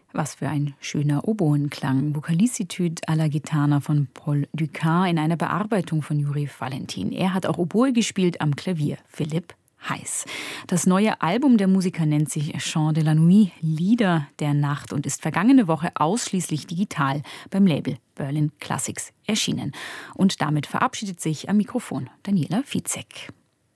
Was für ein schöner Oboenklang. Vocalicitude alla Gitana von Paul Dukas in einer Bearbeitung von Juri Valentin. Er hat auch Oboe gespielt am Klavier. Philipp Heiß. Das neue Album der Musiker nennt sich Chant de la Nuit, Lieder der Nacht, und ist vergangene Woche ausschließlich digital beim Label Berlin Classics erschienen. Und damit verabschiedet sich am Mikrofon Daniela Fitzek.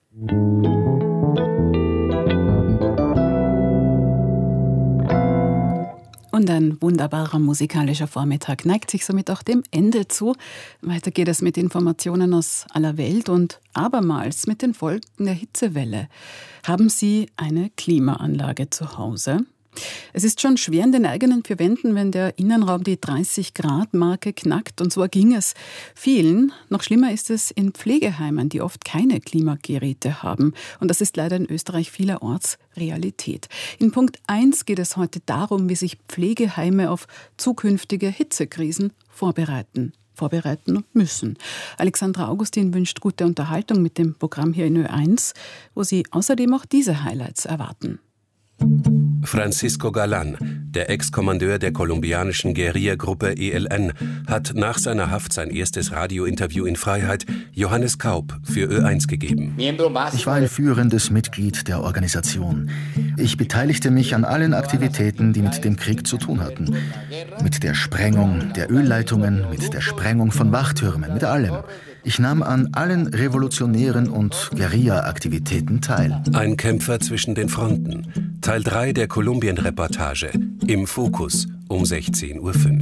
Und ein wunderbarer musikalischer Vormittag neigt sich somit auch dem Ende zu. Weiter geht es mit Informationen aus aller Welt und abermals mit den Folgen der Hitzewelle. Haben Sie eine Klimaanlage zu Hause? Es ist schon schwer in den eigenen vier Wänden, wenn der Innenraum die 30-Grad-Marke knackt. Und so erging es vielen. Noch schlimmer ist es in Pflegeheimen, die oft keine Klimageräte haben. Und das ist leider in Österreich vielerorts Realität. In Punkt 1 geht es heute darum, wie sich Pflegeheime auf zukünftige Hitzekrisen vorbereiten müssen. Alexandra Augustin wünscht gute Unterhaltung mit dem Programm hier in Ö1, wo Sie außerdem auch diese Highlights erwarten. Francisco Galán, der Ex-Kommandeur der kolumbianischen Guerilla-Gruppe ELN, hat nach seiner Haft sein erstes Radiointerview in Freiheit Johannes Kaup für Ö1 gegeben. Ich war ein führendes Mitglied der Organisation. Ich beteiligte mich an allen Aktivitäten, die mit dem Krieg zu tun hatten. Mit der Sprengung der Ölleitungen, mit der Sprengung von Wachtürmen, mit allem. Ich nahm an allen revolutionären und Guerilla-Aktivitäten teil. Ein Kämpfer zwischen den Fronten. Teil 3 der Kolumbien-Reportage. Im Fokus um 16:05 Uhr.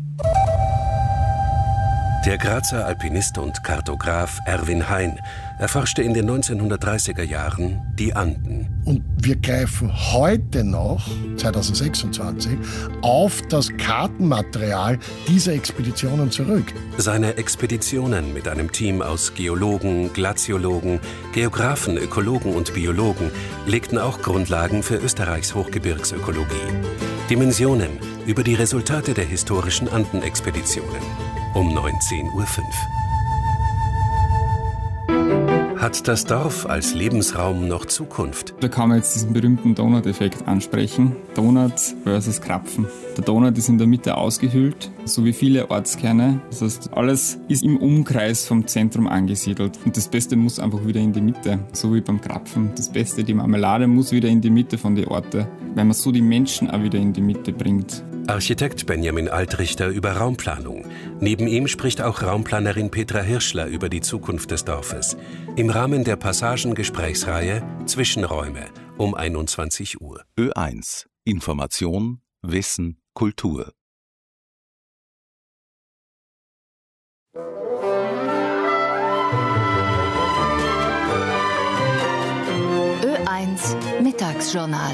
Der Grazer Alpinist und Kartograf Erwin Hein erforschte in den 1930er Jahren die Anden. Und wir greifen heute noch, 2026, auf das Kartenmaterial dieser Expeditionen zurück. Seine Expeditionen mit einem Team aus Geologen, Glaziologen, Geographen, Ökologen und Biologen legten auch Grundlagen für Österreichs Hochgebirgsökologie. Dimensionen über die Resultate der historischen Andenexpeditionen. Um 19:05 Uhr. Hat das Dorf als Lebensraum noch Zukunft? Da kann man jetzt diesen berühmten Donut-Effekt ansprechen. Donut versus Krapfen. Der Donut ist in der Mitte ausgehöhlt, so wie viele Ortskerne. Das heißt, alles ist im Umkreis vom Zentrum angesiedelt. Und das Beste muss einfach wieder in die Mitte, so wie beim Krapfen. Das Beste, die Marmelade, muss wieder in die Mitte von den Orten, weil man so die Menschen auch wieder in die Mitte bringt. Architekt Benjamin Altrichter über Raumplanung. Neben ihm spricht auch Raumplanerin Petra Hirschler über die Zukunft des Dorfes. Im Rahmen der Passagen-Gesprächsreihe Zwischenräume um 21 Uhr. Ö1. Information, Wissen, Kultur. Ö1 Mittagsjournal.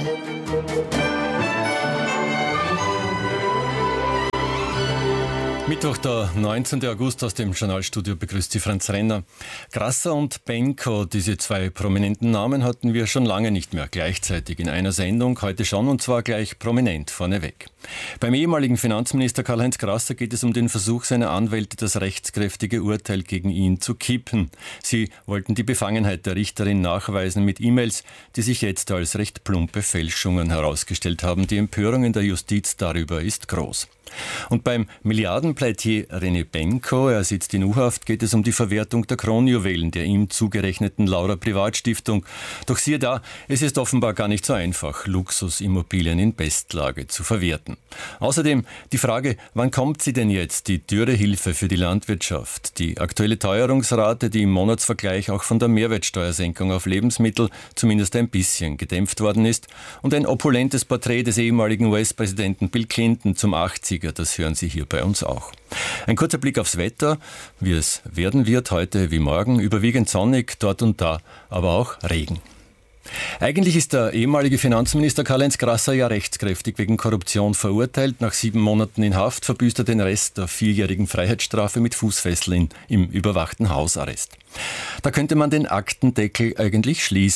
Mittwoch, der 19. August, aus dem Journalstudio begrüßt Sie Franz Renner. Grasser und Benko, diese zwei prominenten Namen hatten wir schon lange nicht mehr gleichzeitig in einer Sendung, heute schon, und zwar gleich prominent vorneweg. Beim ehemaligen Finanzminister Karl-Heinz Grasser geht es um den Versuch seiner Anwälte, das rechtskräftige Urteil gegen ihn zu kippen. Sie wollten die Befangenheit der Richterin nachweisen mit E-Mails, die sich jetzt als recht plumpe Fälschungen herausgestellt haben. Die Empörung in der Justiz darüber ist groß. Und beim Milliardenpleitier René Benko, er sitzt in U-Haft, geht es um die Verwertung der Kronjuwelen der ihm zugerechneten Laura Privatstiftung. Doch siehe da, es ist offenbar gar nicht so einfach, Luxusimmobilien in Bestlage zu verwerten. Außerdem die Frage, wann kommt sie denn jetzt, die Dürrehilfe für die Landwirtschaft? Die aktuelle Teuerungsrate, die im Monatsvergleich auch von der Mehrwertsteuersenkung auf Lebensmittel zumindest ein bisschen gedämpft worden ist. Und ein opulentes Porträt des ehemaligen US-Präsidenten Bill Clinton zum 80er. Das hören Sie hier bei uns auch. Ein kurzer Blick aufs Wetter, wie es werden wird, heute wie morgen, überwiegend sonnig, dort und da, aber auch Regen. Eigentlich ist der ehemalige Finanzminister Karl-Heinz Grasser ja rechtskräftig wegen Korruption verurteilt. Nach 7 Monaten in Haft verbüßt er den Rest der 4-jährigen Freiheitsstrafe mit Fußfesseln im überwachten Hausarrest. Da könnte man den Aktendeckel eigentlich schließen.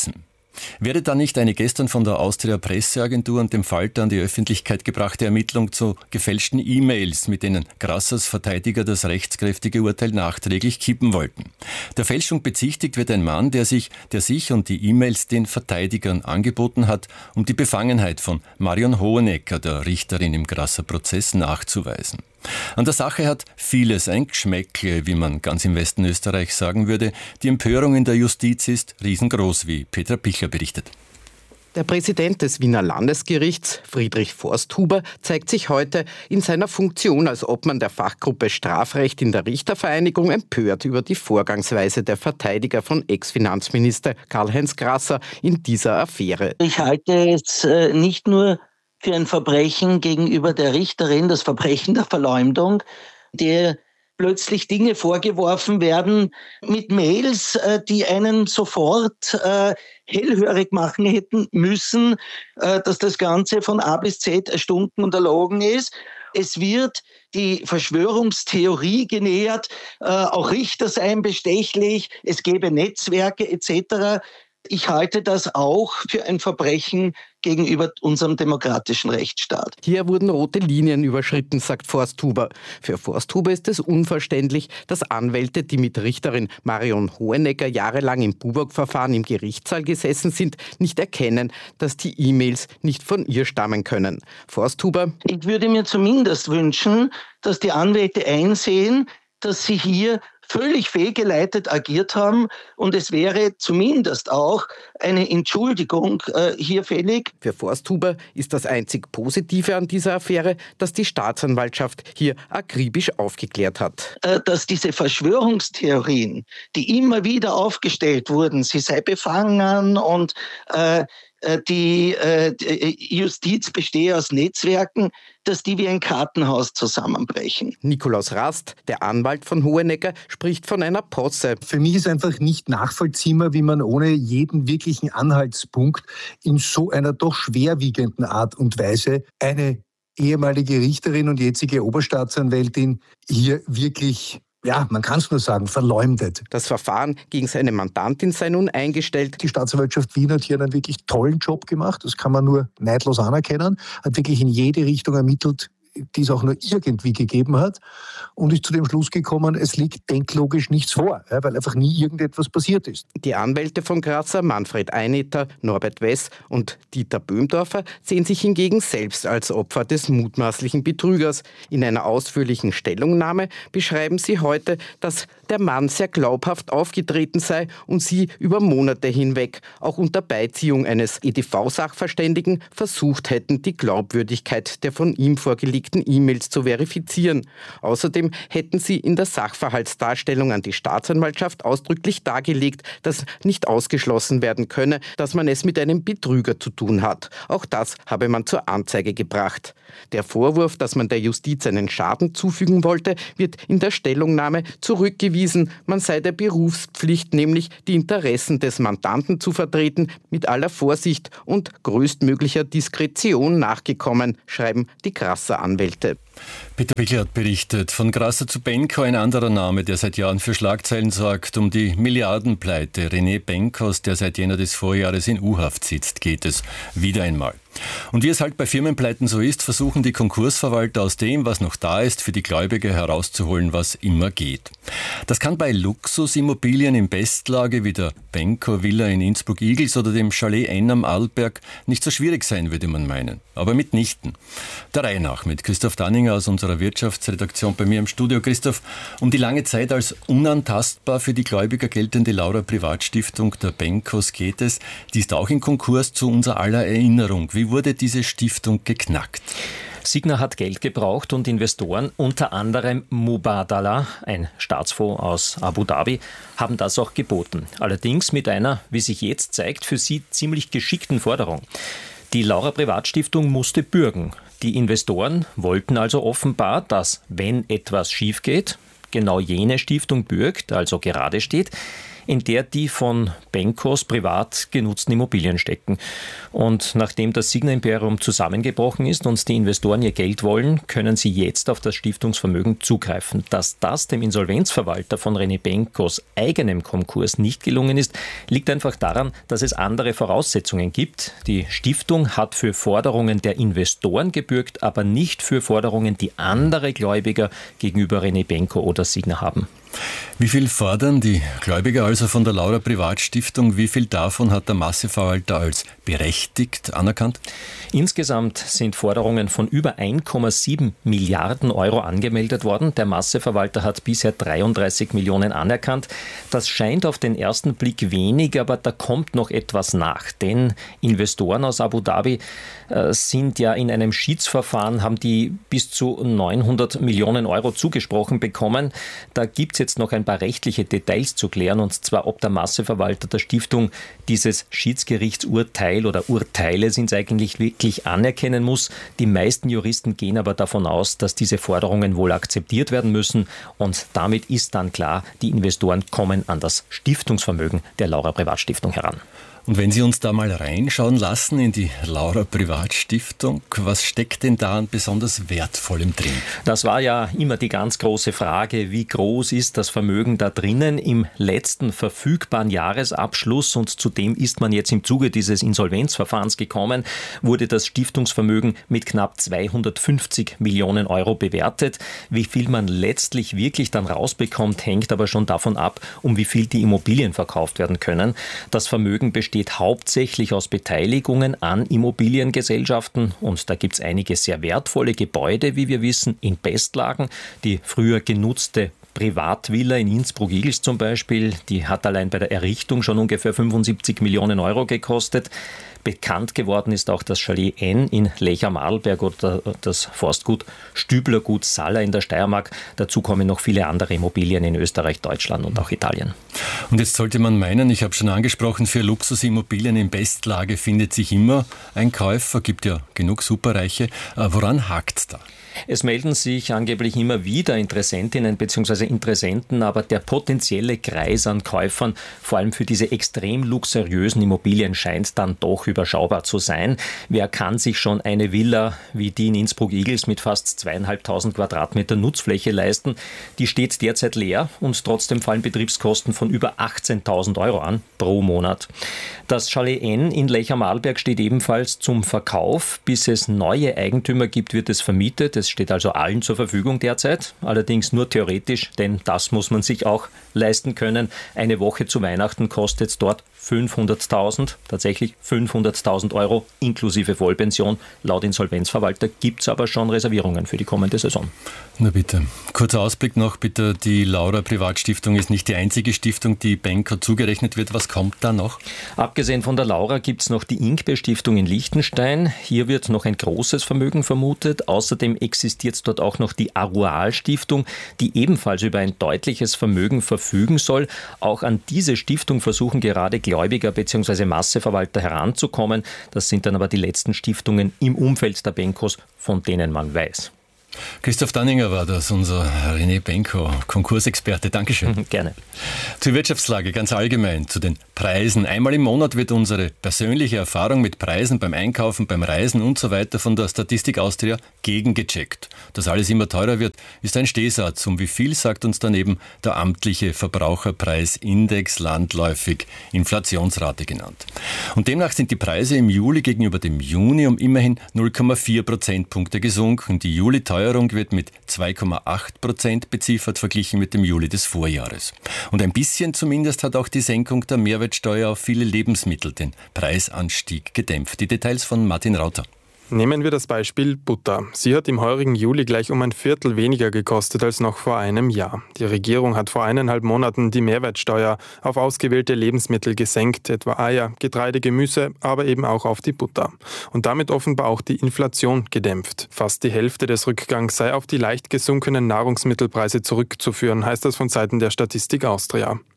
Wäre da nicht eine gestern von der Austria Presseagentur und dem Falter an die Öffentlichkeit gebrachte Ermittlung zu gefälschten E-Mails, mit denen Grassers Verteidiger das rechtskräftige Urteil nachträglich kippen wollten? Der Fälschung bezichtigt wird ein Mann, der sich und die E-Mails den Verteidigern angeboten hat, um die Befangenheit von Marion Hohenecker, der Richterin im Grasser-Prozess, nachzuweisen. An der Sache hat vieles ein Geschmäckle, wie man ganz im Westen Österreich sagen würde. Die Empörung in der Justiz ist riesengroß, wie Petra Pichler berichtet. Der Präsident des Wiener Landesgerichts, Friedrich Forsthuber, zeigt sich heute in seiner Funktion als Obmann der Fachgruppe Strafrecht in der Richtervereinigung empört über die Vorgangsweise der Verteidiger von Ex-Finanzminister Karl-Heinz Grasser in dieser Affäre. Ich halte es nicht nur für ein Verbrechen gegenüber der Richterin, das Verbrechen der Verleumdung, der plötzlich Dinge vorgeworfen werden mit Mails, die einen sofort hellhörig machen hätten müssen, dass das Ganze von A bis Z erstunken und erlogen ist. Es wird die Verschwörungstheorie genährt, auch Richter seien bestechlich, es gäbe Netzwerke etc. Ich halte das auch für ein Verbrechen gegenüber unserem demokratischen Rechtsstaat. Hier wurden rote Linien überschritten, sagt Forsthuber. Für Forsthuber ist es unverständlich, dass Anwälte, die mit Richterin Marion Hohenecker jahrelang im Buburg-Verfahren im Gerichtssaal gesessen sind, nicht erkennen, dass die E-Mails nicht von ihr stammen können. Forsthuber: Ich würde mir zumindest wünschen, dass die Anwälte einsehen, dass sie hier völlig fehlgeleitet agiert haben und es wäre zumindest auch eine Entschuldigung hier fällig. Für Forsthuber ist das einzig Positive an dieser Affäre, dass die Staatsanwaltschaft hier akribisch aufgeklärt hat. Dass diese Verschwörungstheorien, die immer wieder aufgestellt wurden, sie sei befangen und die Justiz bestehe aus Netzwerken, dass die wie ein Kartenhaus zusammenbrechen. Nikolaus Rast, der Anwalt von Hohenecker, spricht von einer Posse. Für mich ist einfach nicht nachvollziehbar, wie man ohne jeden wirklichen Anhaltspunkt in so einer doch schwerwiegenden Art und Weise eine ehemalige Richterin und jetzige Oberstaatsanwältin hier wirklich, ja, man kann es nur sagen, verleumdet. Das Verfahren gegen seine Mandantin sei nun eingestellt. Die Staatsanwaltschaft Wien hat hier einen wirklich tollen Job gemacht, das kann man nur neidlos anerkennen, hat wirklich in jede Richtung ermittelt, die es auch nur irgendwie gegeben hat und ist zu dem Schluss gekommen, es liegt denklogisch nichts vor, weil einfach nie irgendetwas passiert ist. Die Anwälte von Grasser, Manfred Einetter, Norbert Wess und Dieter Böhmdorfer, sehen sich hingegen selbst als Opfer des mutmaßlichen Betrügers. In einer ausführlichen Stellungnahme beschreiben sie heute, dass der Mann sehr glaubhaft aufgetreten sei und sie über Monate hinweg, auch unter Beiziehung eines EDV-Sachverständigen, versucht hätten, die Glaubwürdigkeit der von ihm vorgelegten E-Mails zu verifizieren. Außerdem hätten sie in der Sachverhaltsdarstellung an die Staatsanwaltschaft ausdrücklich dargelegt, dass nicht ausgeschlossen werden könne, dass man es mit einem Betrüger zu tun hat. Auch das habe man zur Anzeige gebracht. Der Vorwurf, dass man der Justiz einen Schaden zufügen wollte, wird in der Stellungnahme zurückgewiesen. Man sei der Berufspflicht, nämlich die Interessen des Mandanten zu vertreten, mit aller Vorsicht und größtmöglicher Diskretion nachgekommen, schreiben die Grasser Anwälte. Peter Pichler hat berichtet. Von Grasser zu Benko, ein anderer Name, der seit Jahren für Schlagzeilen sorgt. Um die Milliardenpleite René Benkos, der seit Jänner des Vorjahres in U-Haft sitzt, geht es wieder einmal. Und wie es halt bei Firmenpleiten so ist, versuchen die Konkursverwalter aus dem, was noch da ist, für die Gläubiger herauszuholen, was immer geht. Das kann bei Luxusimmobilien in Bestlage wie der Benko-Villa in Innsbruck-Igls oder dem Chalet N am Arlberg nicht so schwierig sein, würde man meinen. Aber mitnichten. Der Reihe nach mit Christoph Danninger aus unserer Wirtschaftsredaktion bei mir im Studio. Christoph, um die lange Zeit als unantastbar für die Gläubiger geltende Laura Privatstiftung der Benkos geht es. Die ist auch in Konkurs zu unser aller Erinnerung. Wie wurde diese Stiftung geknackt? Signa hat Geld gebraucht und Investoren, unter anderem Mubadala, ein Staatsfonds aus Abu Dhabi, haben das auch geboten. Allerdings mit einer, wie sich jetzt zeigt, für sie ziemlich geschickten Forderung. Die Laura Privatstiftung musste bürgen. Die Investoren wollten also offenbar, dass, wenn etwas schief geht, genau jene Stiftung bürgt, also gerade steht. in der die von Benkos privat genutzten Immobilien stecken. Und nachdem das Signa-Imperium zusammengebrochen ist und die Investoren ihr Geld wollen, können sie jetzt auf das Stiftungsvermögen zugreifen. Dass das dem Insolvenzverwalter von René Benkos eigenem Konkurs nicht gelungen ist, liegt einfach daran, dass es andere Voraussetzungen gibt. Die Stiftung hat für Forderungen der Investoren gebürgt, aber nicht für Forderungen, die andere Gläubiger gegenüber René Benko oder Signa haben. Wie viel fordern die Gläubiger also von der Laura Privatstiftung? Wie viel davon hat der Masseverwalter als berechtigt anerkannt? Insgesamt sind Forderungen von über 1,7 Milliarden Euro angemeldet worden. Der Masseverwalter hat bisher 33 Millionen anerkannt. Das scheint auf den ersten Blick wenig, aber da kommt noch etwas nach. Denn Investoren aus Abu Dhabi sind ja in einem Schiedsverfahren, haben die bis zu 900 Millionen Euro zugesprochen bekommen. Da gibt es jetzt noch ein paar rechtliche Details zu klären, und zwar, ob der Masseverwalter der Stiftung dieses Schiedsgerichtsurteil oder Urteile sind es eigentlich wirklich anerkennen muss. Die meisten Juristen gehen aber davon aus, dass diese Forderungen wohl akzeptiert werden müssen, und damit ist dann klar, die Investoren kommen an das Stiftungsvermögen der Laura Privatstiftung heran. Und wenn Sie uns da mal reinschauen lassen in die Laura Privatstiftung, was steckt denn da an besonders Wertvollem drin? Das war ja immer die ganz große Frage, wie groß ist das Vermögen da drinnen im letzten verfügbaren Jahresabschluss, und zu dem ist man jetzt im Zuge dieses Insolvenzverfahrens gekommen, wurde das Stiftungsvermögen mit knapp 250 Millionen Euro bewertet. Wie viel man letztlich wirklich dann rausbekommt, hängt aber schon davon ab, um wie viel die Immobilien verkauft werden können. Das Vermögen besteht hauptsächlich aus Beteiligungen an Immobiliengesellschaften, und da gibt es einige sehr wertvolle Gebäude, wie wir wissen, in Bestlagen. Die früher genutzte Privatvilla in Innsbruck-Igls zum Beispiel, die hat allein bei der Errichtung schon ungefähr 75 Millionen Euro gekostet. Bekannt geworden ist auch das Chalet N in Lech-am-Arlberg oder das Forstgut Stüblergut Salla in der Steiermark. Dazu kommen noch viele andere Immobilien in Österreich, Deutschland und auch Italien. Und jetzt sollte man meinen, ich habe schon angesprochen, für Luxusimmobilien in Bestlage findet sich immer ein Käufer, gibt ja genug Superreiche. Woran hakt's da? Es melden sich angeblich immer wieder Interessentinnen bzw. Interessenten, aber der potenzielle Kreis an Käufern, vor allem für diese extrem luxuriösen Immobilien, scheint dann doch überschaubar zu sein. Wer kann sich schon eine Villa wie die in Innsbruck-Igls mit fast 2.500 Quadratmeter Nutzfläche leisten? Die steht derzeit leer, und trotzdem fallen Betriebskosten von über 18.000 Euro an pro Monat. Das Chalet N in Lech-am-Arlberg steht ebenfalls zum Verkauf. Bis es neue Eigentümer gibt, wird es vermietet. Es steht also allen zur Verfügung derzeit, allerdings nur theoretisch, denn das muss man sich auch leisten können. Eine Woche zu Weihnachten kostet es dort 500.000, tatsächlich 500.000 Euro inklusive Vollpension. Laut Insolvenzverwalter gibt es aber schon Reservierungen für die kommende Saison. Na bitte. Kurzer Ausblick noch bitte. Die Laura Privatstiftung ist nicht die einzige Stiftung, die Benko zugerechnet wird. Was kommt da noch? Abgesehen von der Laura gibt es noch die Ingbe-Stiftung in Liechtenstein. Hier wird noch ein großes Vermögen vermutet. Außerdem existiert dort auch noch die Arual-Stiftung, die ebenfalls über ein deutliches Vermögen verfügen soll. Auch an diese Stiftung versuchen gerade Gläubiger bzw. Masseverwalter heranzukommen. Das sind dann aber die letzten Stiftungen im Umfeld der Benkos, von denen man weiß. Christoph Danninger war das, unser René Benko, Konkursexperte. Dankeschön. Gerne. Zur Wirtschaftslage ganz allgemein, zu den Preisen. Einmal im Monat wird unsere persönliche Erfahrung mit Preisen beim Einkaufen, beim Reisen und so weiter von der Statistik Austria gegengecheckt. Dass alles immer teurer wird, ist ein Stehsatz. Um wie viel sagt uns daneben der amtliche Verbraucherpreisindex, landläufig Inflationsrate genannt. Und demnach sind die Preise im Juli gegenüber dem Juni um immerhin 0,4 Prozentpunkte gesunken. Die Juli-Teuerung wird mit 2,8% beziffert, verglichen mit dem Juli des Vorjahres. Und ein bisschen zumindest hat auch die Senkung der Mehrwertsteuer auf viele Lebensmittel den Preisanstieg gedämpft. Die Details von Martin Rauter. Nehmen wir das Beispiel Butter. Sie hat im heurigen Juli gleich um ein Viertel weniger gekostet als noch vor einem Jahr. Die Regierung hat vor 1,5 Monaten die Mehrwertsteuer auf ausgewählte Lebensmittel gesenkt, etwa Eier, Getreide, Gemüse, aber eben auch auf die Butter. Und damit offenbar auch die Inflation gedämpft. Fast die Hälfte des Rückgangs sei auf die leicht gesunkenen Nahrungsmittelpreise zurückzuführen, heißt das von Seiten der Statistik Austria.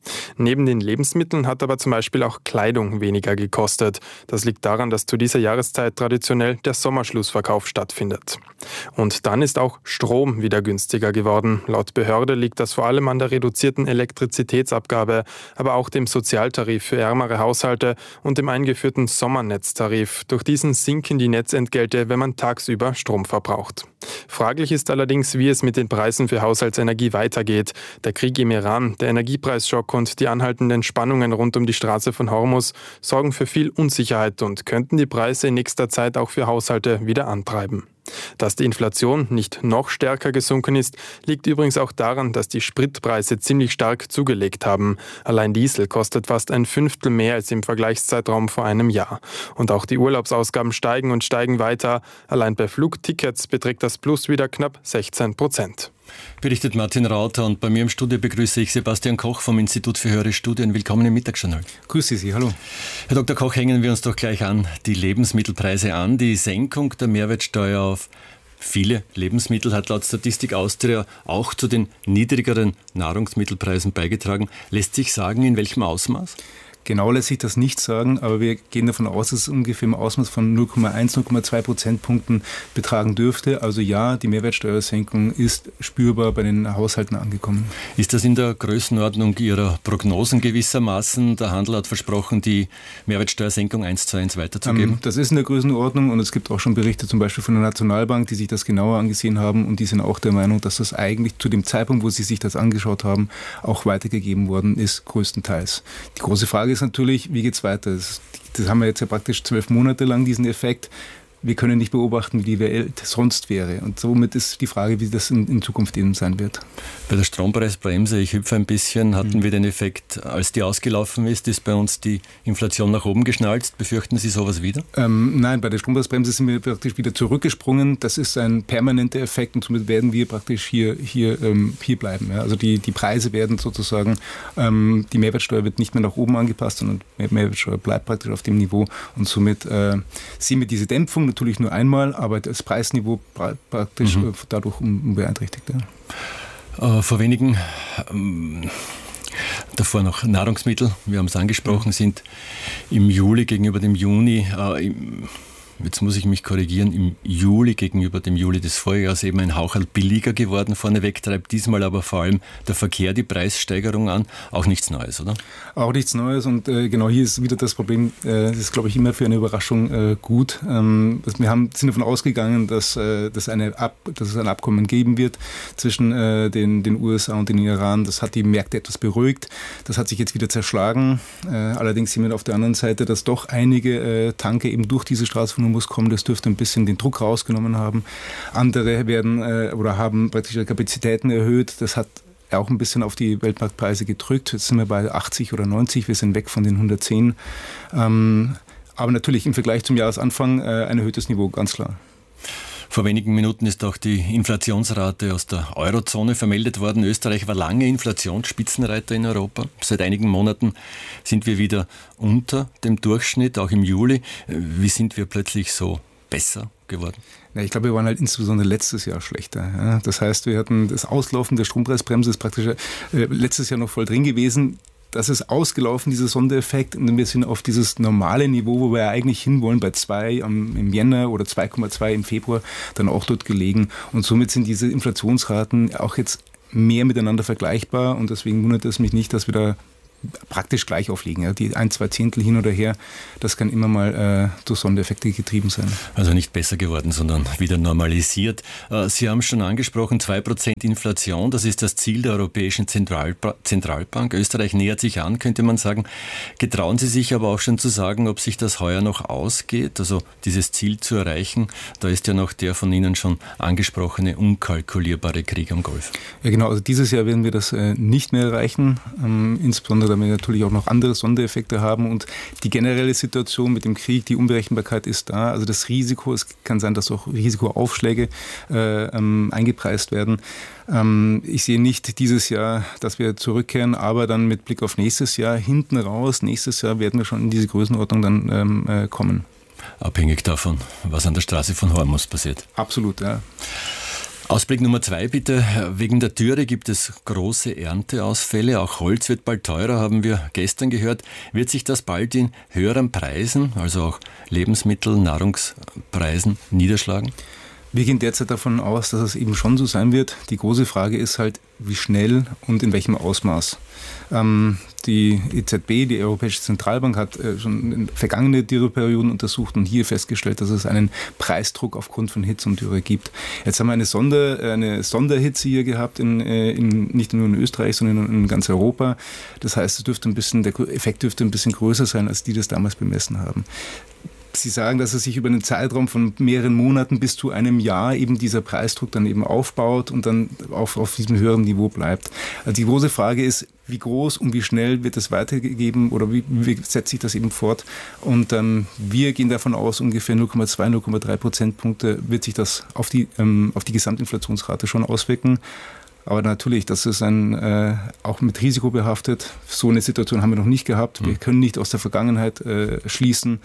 Neben den Lebensmitteln hat aber zum Beispiel auch Kleidung weniger gekostet. Das liegt daran, dass zu dieser Jahreszeit traditionell der Sommerschlussverkauf stattfindet. Und dann ist auch Strom wieder günstiger geworden. Laut Behörde liegt das vor allem an der reduzierten Elektrizitätsabgabe, aber auch dem Sozialtarif für ärmere Haushalte und dem eingeführten Sommernetztarif. Durch diesen sinken die Netzentgelte, wenn man tagsüber Strom verbraucht. Fraglich ist allerdings, wie es mit den Preisen für Haushaltsenergie weitergeht. Der Krieg im Iran, der Energiepreisschock und die anhaltenden Spannungen rund um die Straße von Hormuz sorgen für viel Unsicherheit und könnten die Preise in nächster Zeit auch für Haushalte wieder antreiben. Dass die Inflation nicht noch stärker gesunken ist, liegt übrigens auch daran, dass die Spritpreise ziemlich stark zugelegt haben. Allein Diesel kostet fast 1/5 mehr als im Vergleichszeitraum vor einem Jahr. Und auch die Urlaubsausgaben steigen und steigen weiter. Allein bei Flugtickets beträgt das Plus wieder knapp 16%. Berichtet Martin Rauter, und bei mir im Studio begrüße ich Sebastian Koch vom Institut für höhere Studien. Willkommen im Mittagsjournal. Grüße Sie, hallo. Herr Dr. Koch, hängen wir uns doch gleich an die Lebensmittelpreise an. Die Senkung der Mehrwertsteuer auf viele Lebensmittel hat laut Statistik Austria auch zu den niedrigeren Nahrungsmittelpreisen beigetragen. Lässt sich sagen, in welchem Ausmaß? Genau lässt sich das nicht sagen, aber wir gehen davon aus, dass es ungefähr im Ausmaß von 0,1, 0,2 Prozentpunkten betragen dürfte. Also ja, die Mehrwertsteuersenkung ist spürbar bei den Haushalten angekommen. Ist das in der Größenordnung Ihrer Prognosen gewissermaßen? Der Handel hat versprochen, die Mehrwertsteuersenkung 1:1 weiterzugeben. Das ist in der Größenordnung, und es gibt auch schon Berichte zum Beispiel von der Nationalbank, die sich das genauer angesehen haben, und die sind auch der Meinung, dass das eigentlich zu dem Zeitpunkt, wo sie sich das angeschaut haben, auch weitergegeben worden ist, größtenteils. Die große Frage ist natürlich, wie geht es weiter? Das haben wir jetzt ja praktisch 12 Monate lang, diesen Effekt. Wir können nicht beobachten, wie die Welt sonst wäre. Und somit ist die Frage, wie das in Zukunft eben sein wird. Bei der Strompreisbremse, ich hüpfe ein bisschen, hatten wir den Effekt, als die ausgelaufen ist bei uns die Inflation nach oben geschnalzt. Befürchten Sie sowas wieder? Nein, bei der Strompreisbremse sind wir praktisch wieder zurückgesprungen. Das ist ein permanenter Effekt, und somit werden wir praktisch hier bleiben. Ja. Also die Preise werden sozusagen, die Mehrwertsteuer wird nicht mehr nach oben angepasst, sondern die Mehrwertsteuer bleibt praktisch auf dem Niveau, und somit sehen wir diese Dämpfung natürlich nur einmal, aber das Preisniveau praktisch dadurch unbeeinträchtigt. Ja. Vor wenigen, davor noch Nahrungsmittel, wir haben es angesprochen, sind im Juli gegenüber dem Juni, jetzt muss ich mich korrigieren, im Juli gegenüber dem Juli des Vorjahres eben ein Haucherl billiger geworden. Vorneweg treibt diesmal aber vor allem der Verkehr die Preissteigerung an. Auch nichts Neues, oder? Auch nichts Neues, und genau hier ist wieder das Problem, das ist, glaube ich, immer für eine Überraschung gut. Wir sind davon ausgegangen, dass es ein Abkommen geben wird zwischen den USA und den Iran. Das hat die Märkte etwas beruhigt. Das hat sich jetzt wieder zerschlagen. Allerdings sehen wir auf der anderen Seite, dass doch einige Tanker eben durch diese Straße von Hormuz kommen. Das dürfte ein bisschen den Druck rausgenommen haben. Andere haben praktisch ihre Kapazitäten erhöht. Das hat auch ein bisschen auf die Weltmarktpreise gedrückt. Jetzt sind wir bei 80 oder 90. Wir sind weg von den 110. Aber natürlich im Vergleich zum Jahresanfang ein erhöhtes Niveau, ganz klar. Vor wenigen Minuten ist auch die Inflationsrate aus der Eurozone vermeldet worden. Österreich war lange Inflationsspitzenreiter in Europa. Seit einigen Monaten sind wir wieder unter dem Durchschnitt, auch im Juli. Wie sind wir plötzlich so besser geworden? Ja, ich glaube, wir waren halt insbesondere letztes Jahr schlechter. Ja. Das heißt, wir hatten das Auslaufen der Strompreisbremse, ist praktisch letztes Jahr noch voll drin gewesen. Das ist ausgelaufen, dieser Sondereffekt, und wir sind auf dieses normale Niveau, wo wir ja eigentlich hinwollen, bei 2 im Jänner oder 2,2 im Februar, dann auch dort gelegen. Und somit sind diese Inflationsraten auch jetzt mehr miteinander vergleichbar, und deswegen wundert es mich nicht, dass wir da praktisch gleich aufliegen. Ja. Die 1-2 Zehntel hin oder her, das kann immer mal durch Sondereffekte getrieben sein. Also nicht besser geworden, sondern wieder normalisiert. Sie haben es schon angesprochen, 2% Inflation, das ist das Ziel der Europäischen Zentralbank. Österreich nähert sich an, könnte man sagen. Getrauen Sie sich aber auch schon zu sagen, ob sich das heuer noch ausgeht, also dieses Ziel zu erreichen? Da ist ja noch der von Ihnen schon angesprochene unkalkulierbare Krieg am Golf. Ja genau, also dieses Jahr werden wir das nicht mehr erreichen, insbesondere da wir natürlich auch noch andere Sondereffekte haben, und die generelle Situation mit dem Krieg, die Unberechenbarkeit ist da. Also das Risiko, es kann sein, dass auch Risikoaufschläge eingepreist werden. Ich sehe nicht dieses Jahr, dass wir zurückkehren, aber dann mit Blick auf nächstes Jahr, hinten raus, nächstes Jahr werden wir schon in diese Größenordnung dann kommen. Abhängig davon, was an der Straße von Hormuz passiert. Absolut, ja. Ausblick Nummer 2 bitte. Wegen der Dürre gibt es große Ernteausfälle. Auch Holz wird bald teurer, haben wir gestern gehört. Wird sich das bald in höheren Preisen, also auch Lebensmittel, Nahrungspreisen niederschlagen? Wir gehen derzeit davon aus, dass es eben schon so sein wird. Die große Frage ist halt, wie schnell und in welchem Ausmaß. Die EZB, die Europäische Zentralbank, hat schon in vergangene Dürreperioden untersucht und hier festgestellt, dass es einen Preisdruck aufgrund von Hitze und Dürre gibt. Jetzt haben wir eine Sonderhitze hier gehabt, nicht nur in Österreich, sondern in ganz Europa. Das heißt, der Effekt dürfte ein bisschen größer sein, als die das damals bemessen haben. Sie sagen, dass es sich über einen Zeitraum von mehreren Monaten bis zu einem Jahr eben dieser Preisdruck dann eben aufbaut und dann auf diesem höheren Niveau bleibt. Also die große Frage ist, wie groß und wie schnell wird es weitergegeben oder wie setzt sich das eben fort? Und wir gehen davon aus, ungefähr 0,2-0,3 Prozentpunkte wird sich das auf die Gesamtinflationsrate schon auswirken. Aber natürlich, das ist auch mit Risiko behaftet. So eine Situation haben wir noch nicht gehabt. Wir können nicht aus der Vergangenheit schließen.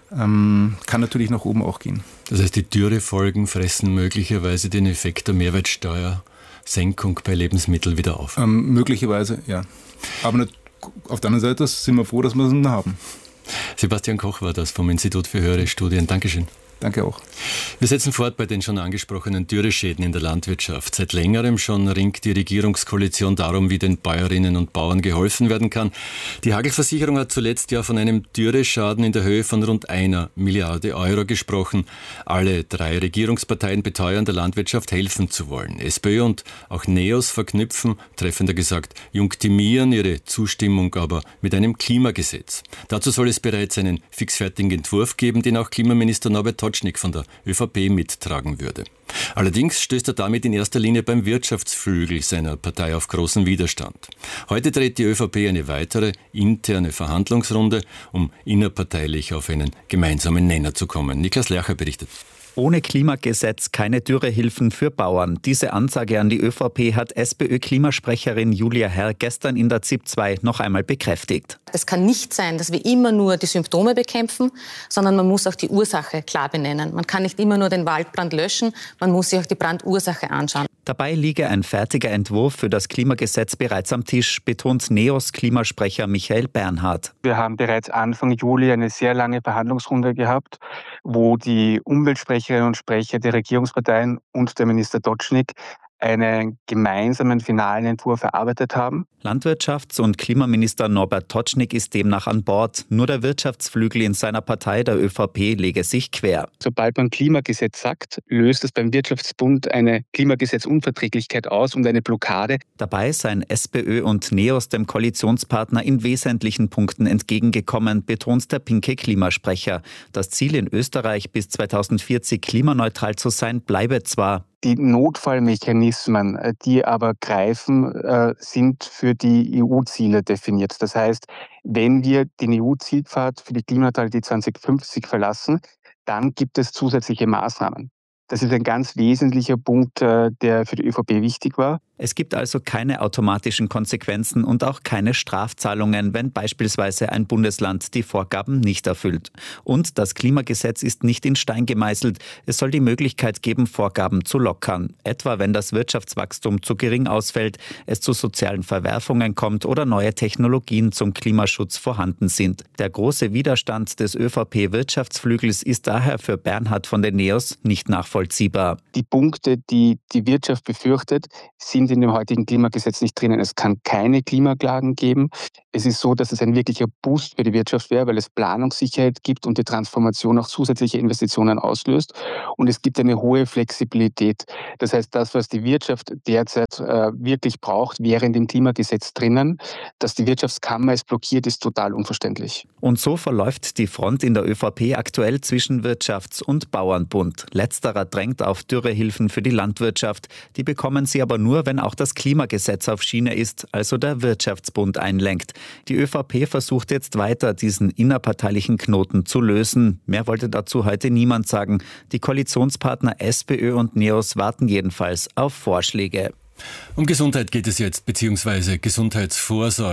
Kann natürlich nach oben auch gehen. Das heißt, die Dürrefolgen fressen möglicherweise den Effekt der Mehrwertsteuersenkung bei Lebensmitteln wieder auf? Möglicherweise, ja. Aber auf der anderen Seite sind wir froh, dass wir es haben. Sebastian Koch war das vom Institut für höhere Studien. Dankeschön. Danke auch. Wir setzen fort bei den schon angesprochenen Dürreschäden in der Landwirtschaft. Seit längerem schon ringt die Regierungskoalition darum, wie den Bäuerinnen und Bauern geholfen werden kann. Die Hagelversicherung hat zuletzt ja von einem Dürreschaden in der Höhe von rund 1 Milliarde Euro gesprochen. Alle 3 Regierungsparteien beteuern, der Landwirtschaft helfen zu wollen. SPÖ und auch NEOS verknüpfen, treffender gesagt, junktieren ihre Zustimmung aber mit einem Klimagesetz. Dazu soll es bereits einen fixfertigen Entwurf geben, den auch Klimaminister Norbert Tocznik von der ÖVP mittragen würde. Allerdings stößt er damit in erster Linie beim Wirtschaftsflügel seiner Partei auf großen Widerstand. Heute dreht die ÖVP eine weitere interne Verhandlungsrunde, um innerparteilich auf einen gemeinsamen Nenner zu kommen. Niklas Lercher berichtet. Ohne Klimagesetz keine Dürrehilfen für Bauern. Diese Ansage an die ÖVP hat SPÖ-Klimasprecherin Julia Herr gestern in der ZIP 2 noch einmal bekräftigt. Es kann nicht sein, dass wir immer nur die Symptome bekämpfen, sondern man muss auch die Ursache klar benennen. Man kann nicht immer nur den Waldbrand löschen, man muss sich auch die Brandursache anschauen. Dabei liege ein fertiger Entwurf für das Klimagesetz bereits am Tisch, betont NEOS-Klimasprecher Michael Bernhard. Wir haben bereits Anfang Juli eine sehr lange Verhandlungsrunde gehabt, wo die Umweltsprecherinnen und Sprecher der Regierungsparteien und der Minister Tocznik einen gemeinsamen finalen Entwurf erarbeitet haben. Landwirtschafts- und Klimaminister Norbert Tocznik ist demnach an Bord. Nur der Wirtschaftsflügel in seiner Partei, der ÖVP, lege sich quer. Sobald man Klimagesetz sagt, löst es beim Wirtschaftsbund eine Klimagesetzunverträglichkeit aus und eine Blockade. Dabei seien SPÖ und NEOS dem Koalitionspartner in wesentlichen Punkten entgegengekommen, betont der pinke Klimasprecher. Das Ziel in Österreich bis 2040 klimaneutral zu sein, bleibe zwar. Die Notfallmechanismen, die aber greifen, sind für die EU-Ziele definiert. Das heißt, wenn wir den EU-Zielpfad für die Klimaneutralität 2050 verlassen, dann gibt es zusätzliche Maßnahmen. Das ist ein ganz wesentlicher Punkt, der für die ÖVP wichtig war. Es gibt also keine automatischen Konsequenzen und auch keine Strafzahlungen, wenn beispielsweise ein Bundesland die Vorgaben nicht erfüllt. Und das Klimagesetz ist nicht in Stein gemeißelt. Es soll die Möglichkeit geben, Vorgaben zu lockern. Etwa wenn das Wirtschaftswachstum zu gering ausfällt, es zu sozialen Verwerfungen kommt oder neue Technologien zum Klimaschutz vorhanden sind. Der große Widerstand des ÖVP-Wirtschaftsflügels ist daher für Bernhard von den NEOS nicht nachvollziehbar. Die Punkte, die die Wirtschaft befürchtet, sind in dem heutigen Klimagesetz nicht drinnen. Es kann keine Klimaklagen geben. Es ist so, dass es ein wirklicher Boost für die Wirtschaft wäre, weil es Planungssicherheit gibt und die Transformation auch zusätzliche Investitionen auslöst. Und es gibt eine hohe Flexibilität. Das heißt, das, was die Wirtschaft derzeit wirklich braucht, wäre in dem Klimagesetz drinnen. Dass die Wirtschaftskammer es blockiert, ist total unverständlich. Und so verläuft die Front in der ÖVP aktuell zwischen Wirtschafts- und Bauernbund. Letzterer drängt auf Dürrehilfen für die Landwirtschaft. Die bekommen sie aber nur, wenn auch das Klimagesetz auf Schiene ist, also der Wirtschaftsbund einlenkt. Die ÖVP versucht jetzt weiter, diesen innerparteilichen Knoten zu lösen. Mehr wollte dazu heute niemand sagen. Die Koalitionspartner SPÖ und NEOS warten jedenfalls auf Vorschläge. Um Gesundheit geht es jetzt, beziehungsweise Gesundheitsvorsorge.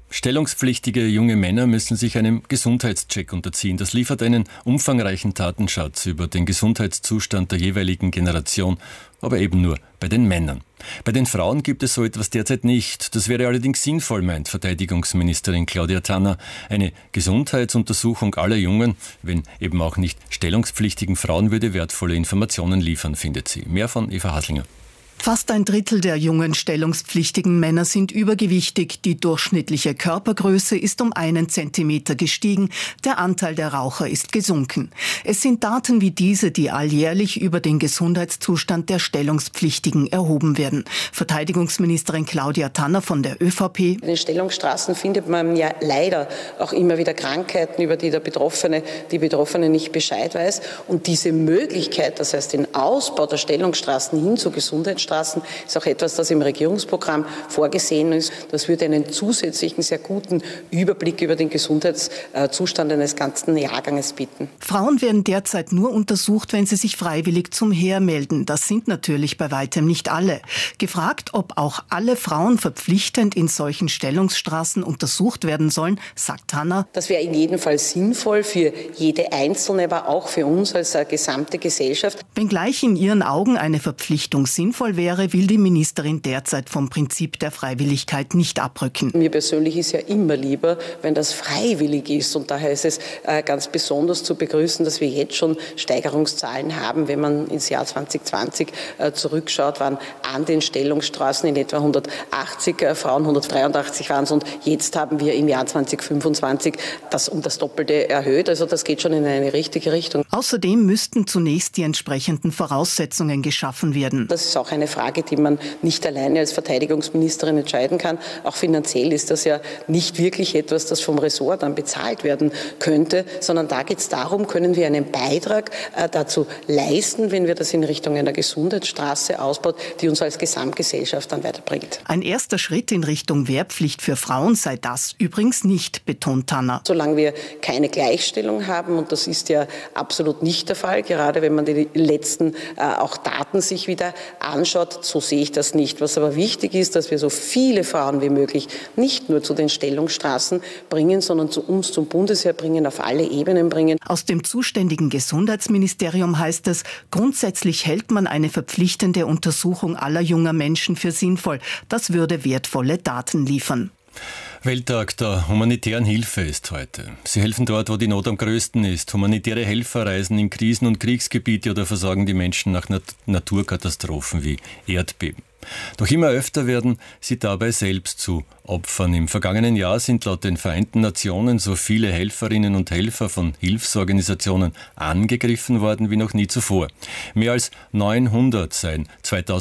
Stellungspflichtige junge Männer müssen sich einem Gesundheitscheck unterziehen. Das liefert einen umfangreichen Datenschatz über den Gesundheitszustand der jeweiligen Generation, aber eben nur bei den Männern. Bei den Frauen gibt es so etwas derzeit nicht. Das wäre allerdings sinnvoll, meint Verteidigungsministerin Claudia Tanner. Eine Gesundheitsuntersuchung aller jungen, wenn eben auch nicht stellungspflichtigen Frauen würde wertvolle Informationen liefern, findet sie. Mehr von Eva Haslinger. Fast ein Drittel der jungen stellungspflichtigen Männer sind übergewichtig. Die durchschnittliche Körpergröße ist um 1 Zentimeter gestiegen. Der Anteil der Raucher ist gesunken. Es sind Daten wie diese, die alljährlich über den Gesundheitszustand der Stellungspflichtigen erhoben werden. Verteidigungsministerin Claudia Tanner von der ÖVP. In den Stellungsstraßen findet man ja leider auch immer wieder Krankheiten, über die die Betroffene nicht Bescheid weiß. Und diese Möglichkeit, das heißt den Ausbau der Stellungsstraßen hin zu Gesundheitsstraßen, ist auch etwas, das im Regierungsprogramm vorgesehen ist. Das würde einen zusätzlichen, sehr guten Überblick über den Gesundheitszustand eines ganzen Jahrganges bieten. Frauen werden derzeit nur untersucht, wenn sie sich freiwillig zum Heer melden. Das sind natürlich bei weitem nicht alle. Gefragt, ob auch alle Frauen verpflichtend in solchen Stellungsstraßen untersucht werden sollen, sagt Tanner: Das wäre in jedem Fall sinnvoll für jede Einzelne, aber auch für uns als gesamte Gesellschaft. Wenngleich in ihren Augen eine Verpflichtung sinnvoll wäre, will die Ministerin derzeit vom Prinzip der Freiwilligkeit nicht abrücken. Mir persönlich ist ja immer lieber, wenn das freiwillig ist. Und daher ist es ganz besonders zu begrüßen, dass wir jetzt schon Steigerungszahlen haben. Wenn man ins Jahr 2020 zurückschaut, waren an den Stellungsstraßen in etwa 180 Frauen, 183 waren es. Und jetzt haben wir im Jahr 2025 das um das Doppelte erhöht. Also das geht schon in eine richtige Richtung. Außerdem müssten zunächst die entsprechenden Voraussetzungen geschaffen werden. Das ist auch eine Frage, die man nicht alleine als Verteidigungsministerin entscheiden kann. Auch finanziell ist das ja nicht wirklich etwas, das vom Ressort dann bezahlt werden könnte, sondern da geht es darum, können wir einen Beitrag dazu leisten, wenn wir das in Richtung einer Gesundheitsstraße ausbaut, die uns als Gesamtgesellschaft dann weiterbringt. Ein erster Schritt in Richtung Wehrpflicht für Frauen sei das übrigens nicht, betont Tanner. Solange wir keine Gleichstellung haben, und das ist ja absolut nicht der Fall, gerade wenn man die letzten auch Daten sich wieder anschaut, so sehe ich das nicht. Was aber wichtig ist, dass wir so viele Frauen wie möglich nicht nur zu den Stellungsstraßen bringen, sondern zu uns zum Bundesheer bringen, auf alle Ebenen bringen. Aus dem zuständigen Gesundheitsministerium heißt es, grundsätzlich hält man eine verpflichtende Untersuchung aller junger Menschen für sinnvoll. Das würde wertvolle Daten liefern. Welttag der humanitären Hilfe ist heute. Sie helfen dort, wo die Not am größten ist. Humanitäre Helfer reisen in Krisen- und Kriegsgebiete oder versorgen die Menschen nach Naturkatastrophen wie Erdbeben. Doch immer öfter werden sie dabei selbst zu Opfern. Im vergangenen Jahr sind laut den Vereinten Nationen so viele Helferinnen und Helfer von Hilfsorganisationen angegriffen worden wie noch nie zuvor. Mehr als 900 seien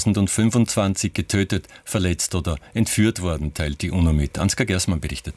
2025 getötet, verletzt oder entführt worden, teilt die UNO mit. Ansgar Gersmann berichtet.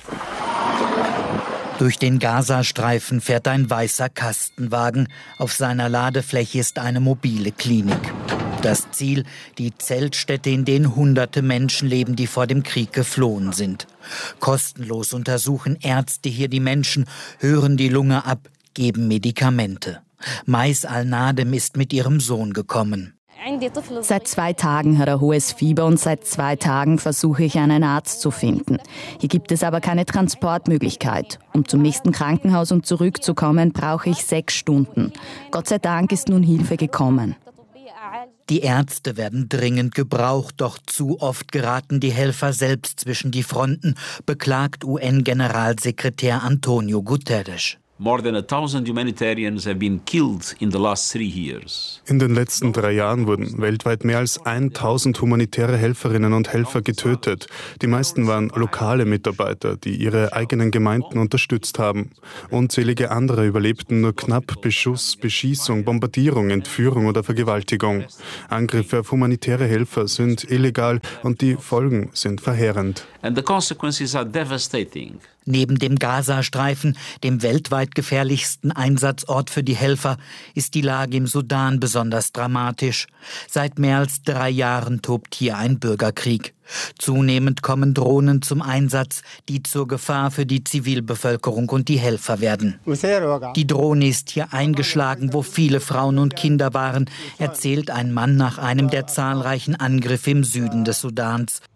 Durch den Gazastreifen fährt ein weißer Kastenwagen. Auf seiner Ladefläche ist eine mobile Klinik. Das Ziel, die Zeltstätte, in denen hunderte Menschen leben, die vor dem Krieg geflohen sind. Kostenlos untersuchen Ärzte hier die Menschen, hören die Lunge ab, geben Medikamente. Mais Al-Nadem ist mit ihrem Sohn gekommen. Seit 2 Tagen hat er hohes Fieber und seit 2 Tagen versuche ich, einen Arzt zu finden. Hier gibt es aber keine Transportmöglichkeit. Um zum nächsten Krankenhaus und zurückzukommen, brauche ich 6 Stunden. Gott sei Dank ist nun Hilfe gekommen. Die Ärzte werden dringend gebraucht, doch zu oft geraten die Helfer selbst zwischen die Fronten, beklagt UN-Generalsekretär Antonio Guterres. More than 1,000 humanitarians have been killed in the last 3 years. In den letzten 3 Jahren wurden weltweit mehr als 1.000 humanitäre Helferinnen und Helfer getötet. Die meisten waren lokale Mitarbeiter, die ihre eigenen Gemeinden unterstützt haben. Unzählige andere überlebten nur knapp Beschuss, Beschießung, Bombardierung, Entführung oder Vergewaltigung. Angriffe auf humanitäre Helfer sind illegal und die Folgen sind verheerend. And the consequences are devastating. Neben dem Gazastreifen, dem weltweit gefährlichsten Einsatzort für die Helfer, ist die Lage im Sudan besonders dramatisch. Seit mehr als 3 Jahren tobt hier ein Bürgerkrieg. Zunehmend kommen Drohnen zum Einsatz, die zur Gefahr für die Zivilbevölkerung und die Helfer werden. Die Drohne ist hier eingeschlagen, wo viele Frauen und Kinder waren, erzählt ein Mann nach einem der zahlreichen Angriffe im Süden des Sudans.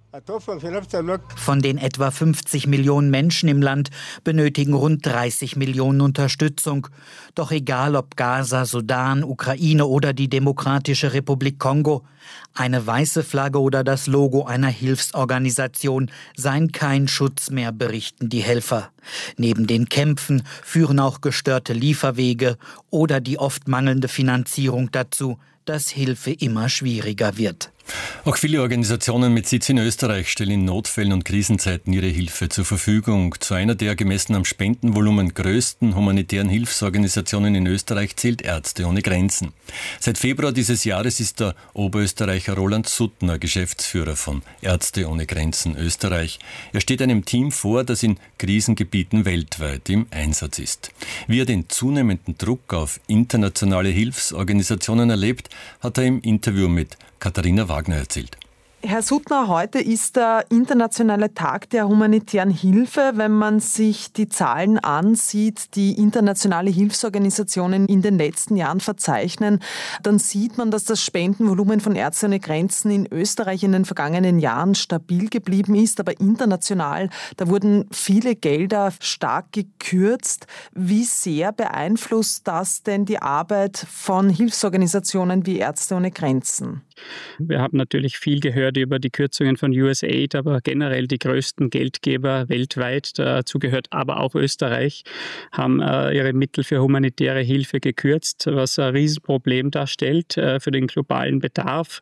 Von den etwa 50 Millionen Menschen im Land benötigen rund 30 Millionen Unterstützung. Doch egal ob Gaza, Sudan, Ukraine oder die Demokratische Republik Kongo, eine weiße Flagge oder das Logo einer Hilfsorganisation seien kein Schutz mehr, berichten die Helfer. Neben den Kämpfen führen auch gestörte Lieferwege oder die oft mangelnde Finanzierung dazu, dass Hilfe immer schwieriger wird. Auch viele Organisationen mit Sitz in Österreich stellen in Notfällen und Krisenzeiten ihre Hilfe zur Verfügung. Zu einer der gemessen am Spendenvolumen größten humanitären Hilfsorganisationen in Österreich zählt Ärzte ohne Grenzen. Seit Februar dieses Jahres ist der Oberösterreicher Roland Suttner Geschäftsführer von Ärzte ohne Grenzen Österreich. Er steht einem Team vor, das in Krisengebieten weltweit im Einsatz ist. Wie er den zunehmenden Druck auf internationale Hilfsorganisationen erlebt, hat er im Interview mit Katharina Wagner erzählt. Herr Suttner, heute ist der internationale Tag der humanitären Hilfe. Wenn man sich die Zahlen ansieht, die internationale Hilfsorganisationen in den letzten Jahren verzeichnen, dann sieht man, dass das Spendenvolumen von Ärzte ohne Grenzen in Österreich in den vergangenen Jahren stabil geblieben ist. Aber international, da wurden viele Gelder stark gekürzt. Wie sehr beeinflusst das denn die Arbeit von Hilfsorganisationen wie Ärzte ohne Grenzen? Wir haben natürlich viel gehört über die Kürzungen von USAID, aber generell die größten Geldgeber weltweit, dazu gehört aber auch Österreich, haben ihre Mittel für humanitäre Hilfe gekürzt, was ein Riesenproblem darstellt für den globalen Bedarf.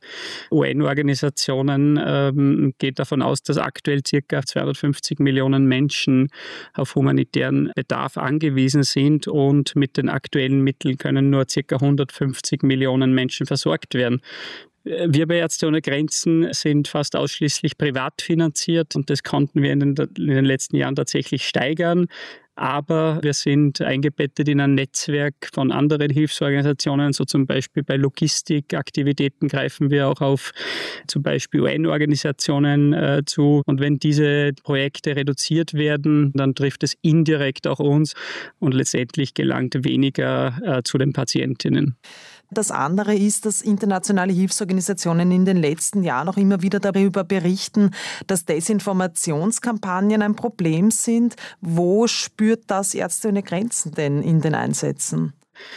UN-Organisationen gehen davon aus, dass aktuell ca. 250 Millionen Menschen auf humanitären Bedarf angewiesen sind und mit den aktuellen Mitteln können nur ca. 150 Millionen Menschen versorgt werden. Wir bei Ärzte ohne Grenzen sind fast ausschließlich privat finanziert und das konnten wir in den letzten Jahren tatsächlich steigern. Aber wir sind eingebettet in ein Netzwerk von anderen Hilfsorganisationen, so zum Beispiel bei Logistikaktivitäten greifen wir auch auf zum Beispiel UN-Organisationen zu. Und wenn diese Projekte reduziert werden, dann trifft es indirekt auch uns und letztendlich gelangt weniger zu den Patientinnen. Das andere ist, dass internationale Hilfsorganisationen in den letzten Jahren auch immer wieder darüber berichten, dass Desinformationskampagnen ein Problem sind. Wo spürt das Ärzte ohne Grenzen denn in den Einsätzen?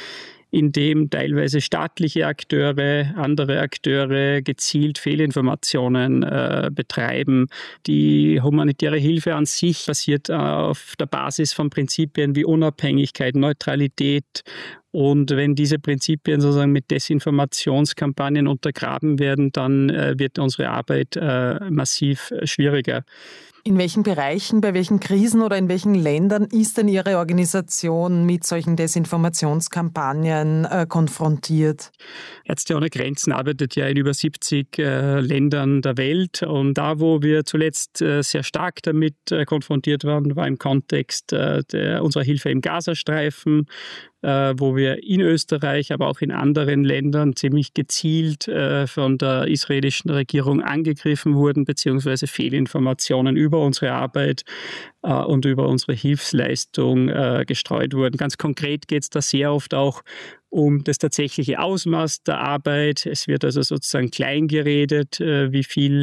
Indem teilweise staatliche Akteure, andere Akteure gezielt Fehlinformationen betreiben. Die humanitäre Hilfe an sich basiert auf der Basis von Prinzipien wie Unabhängigkeit, Neutralität. Und wenn diese Prinzipien sozusagen mit Desinformationskampagnen untergraben werden, dann wird unsere Arbeit massiv schwieriger. In welchen Bereichen, bei welchen Krisen oder in welchen Ländern ist denn Ihre Organisation mit solchen Desinformationskampagnen konfrontiert? Ärzte ohne Grenzen arbeitet ja in über 70 Ländern der Welt. Und da, wo wir zuletzt sehr stark damit konfrontiert waren, war im Kontext unserer Hilfe im Gazastreifen, wo wir in Österreich, aber auch in anderen Ländern ziemlich gezielt von der israelischen Regierung angegriffen wurden, beziehungsweise Fehlinformationen über unsere Arbeit und über unsere Hilfsleistung gestreut wurden. Ganz konkret geht es da sehr oft auch um das tatsächliche Ausmaß der Arbeit. Es wird also sozusagen klein geredet, wie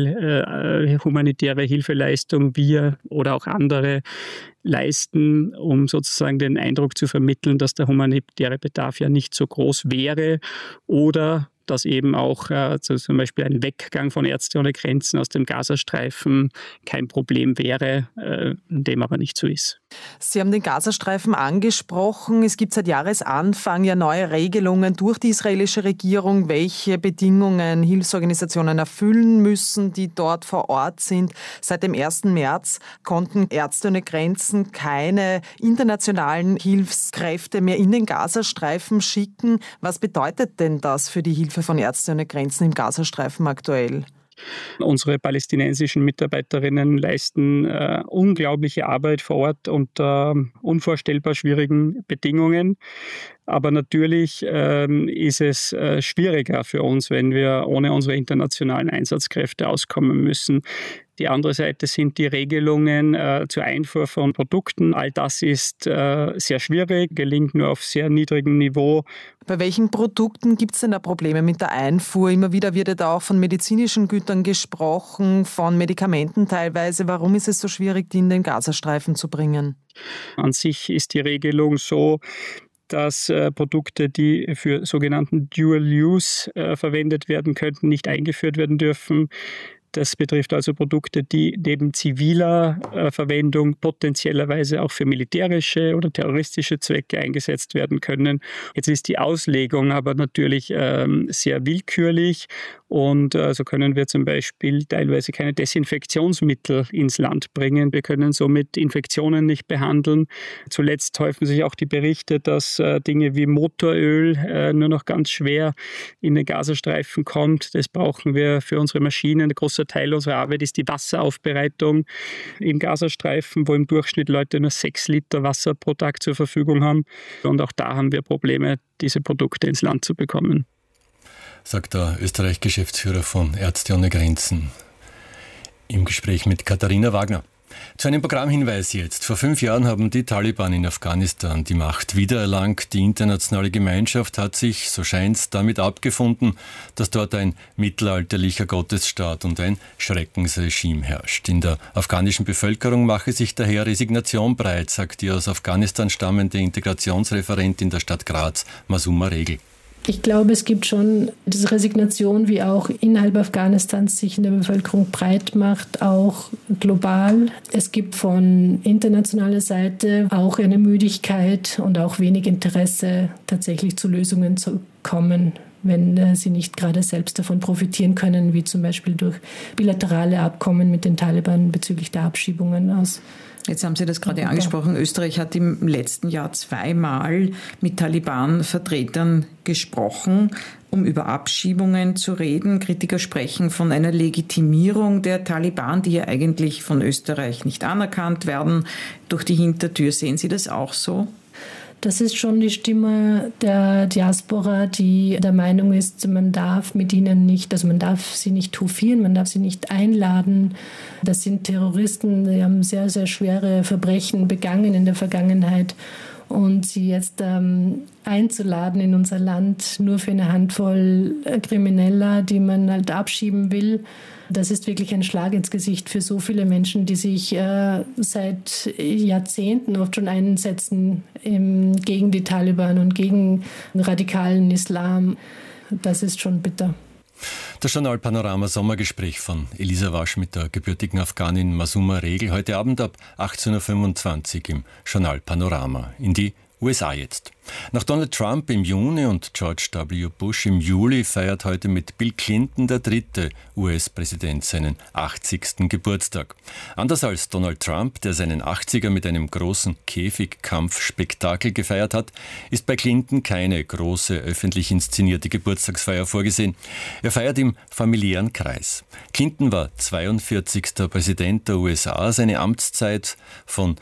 viel humanitäre Hilfeleistung wir oder auch andere leisten, um sozusagen den Eindruck zu vermitteln, dass der humanitäre Bedarf ja nicht so groß wäre oder dass eben auch zum Beispiel ein Weggang von Ärzte ohne Grenzen aus dem Gazastreifen kein Problem wäre, dem aber nicht so ist. Sie haben den Gazastreifen angesprochen. Es gibt seit Jahresanfang ja neue Regelungen durch die israelische Regierung, welche Bedingungen Hilfsorganisationen erfüllen müssen, die dort vor Ort sind. Seit dem 1. März konnten Ärzte ohne Grenzen keine internationalen Hilfskräfte mehr in den Gazastreifen schicken. Was bedeutet denn das für die Hilfe von Ärzte ohne Grenzen im Gazastreifen aktuell? Unsere palästinensischen Mitarbeiterinnen leisten unglaubliche Arbeit vor Ort unter unvorstellbar schwierigen Bedingungen. Aber natürlich ist es schwieriger für uns, wenn wir ohne unsere internationalen Einsatzkräfte auskommen müssen. Die andere Seite sind die Regelungen zur Einfuhr von Produkten. All das ist sehr schwierig, gelingt nur auf sehr niedrigem Niveau. Bei welchen Produkten gibt es denn da Probleme mit der Einfuhr? Immer wieder wird ja da auch von medizinischen Gütern gesprochen, von Medikamenten teilweise. Warum ist es so schwierig, die in den Gazastreifen zu bringen? An sich ist die Regelung so, dass Produkte, die für sogenannten Dual Use verwendet werden könnten, nicht eingeführt werden dürfen. Das betrifft also Produkte, die neben ziviler Verwendung potenziellerweise auch für militärische oder terroristische Zwecke eingesetzt werden können. Jetzt ist die Auslegung aber natürlich sehr willkürlich und so können wir zum Beispiel teilweise keine Desinfektionsmittel ins Land bringen. Wir können somit Infektionen nicht behandeln. Zuletzt häufen sich auch die Berichte, dass Dinge wie Motoröl nur noch ganz schwer in den Gazastreifen kommt. Das brauchen wir für unsere Maschinen. Ein großer Teil unserer Arbeit ist die Wasseraufbereitung im Gazastreifen, wo im Durchschnitt Leute nur 6 Liter Wasser pro Tag zur Verfügung haben. Und auch da haben wir Probleme, diese Produkte ins Land zu bekommen. Sagt der Österreich-Geschäftsführer von Ärzte ohne Grenzen im Gespräch mit Katharina Wagner. Zu einem Programmhinweis jetzt. Vor 5 Jahren haben die Taliban in Afghanistan die Macht wiedererlangt. Die internationale Gemeinschaft hat sich, so scheint's, damit abgefunden, dass dort ein mittelalterlicher Gottesstaat und ein Schreckensregime herrscht. In der afghanischen Bevölkerung mache sich daher Resignation breit, sagt die aus Afghanistan stammende Integrationsreferentin der Stadt Graz, Masuma Regel. Ich glaube, es gibt schon diese Resignation, wie auch innerhalb Afghanistans sich in der Bevölkerung breit macht, auch global. Es gibt von internationaler Seite auch eine Müdigkeit und auch wenig Interesse, tatsächlich zu Lösungen zu kommen, wenn sie nicht gerade selbst davon profitieren können, wie zum Beispiel durch bilaterale Abkommen mit den Taliban bezüglich der Abschiebungen aus. Jetzt haben Sie das gerade angesprochen. Österreich hat im letzten Jahr 2-mal mit Taliban-Vertretern gesprochen, um über Abschiebungen zu reden. Kritiker sprechen von einer Legitimierung der Taliban, die ja eigentlich von Österreich nicht anerkannt werden, durch die Hintertür. Sehen Sie das auch so? Das ist schon die Stimme der Diaspora, die der Meinung ist, man darf mit ihnen nicht, also man darf sie nicht hofieren, man darf sie nicht einladen. Das sind Terroristen, die haben sehr, sehr schwere Verbrechen begangen in der Vergangenheit. Und sie jetzt einzuladen in unser Land nur für eine Handvoll Krimineller, die man halt abschieben will, das ist wirklich ein Schlag ins Gesicht für so viele Menschen, die sich seit Jahrzehnten oft schon einsetzen gegen die Taliban und gegen den radikalen Islam. Das ist schon bitter. Das Journal Panorama Sommergespräch von Elisa Wasch mit der gebürtigen Afghanin Masuma Regel heute Abend ab 18.25 Uhr im Journal Panorama. In die USA jetzt. Nach Donald Trump im Juni und George W. Bush im Juli feiert heute mit Bill Clinton der 3. US-Präsident seinen 80. Geburtstag. Anders als Donald Trump, der seinen 80er mit einem großen Käfigkampfspektakel gefeiert hat, ist bei Clinton keine große öffentlich inszenierte Geburtstagsfeier vorgesehen. Er feiert im familiären Kreis. Clinton war 42. Präsident der USA. Seine Amtszeit von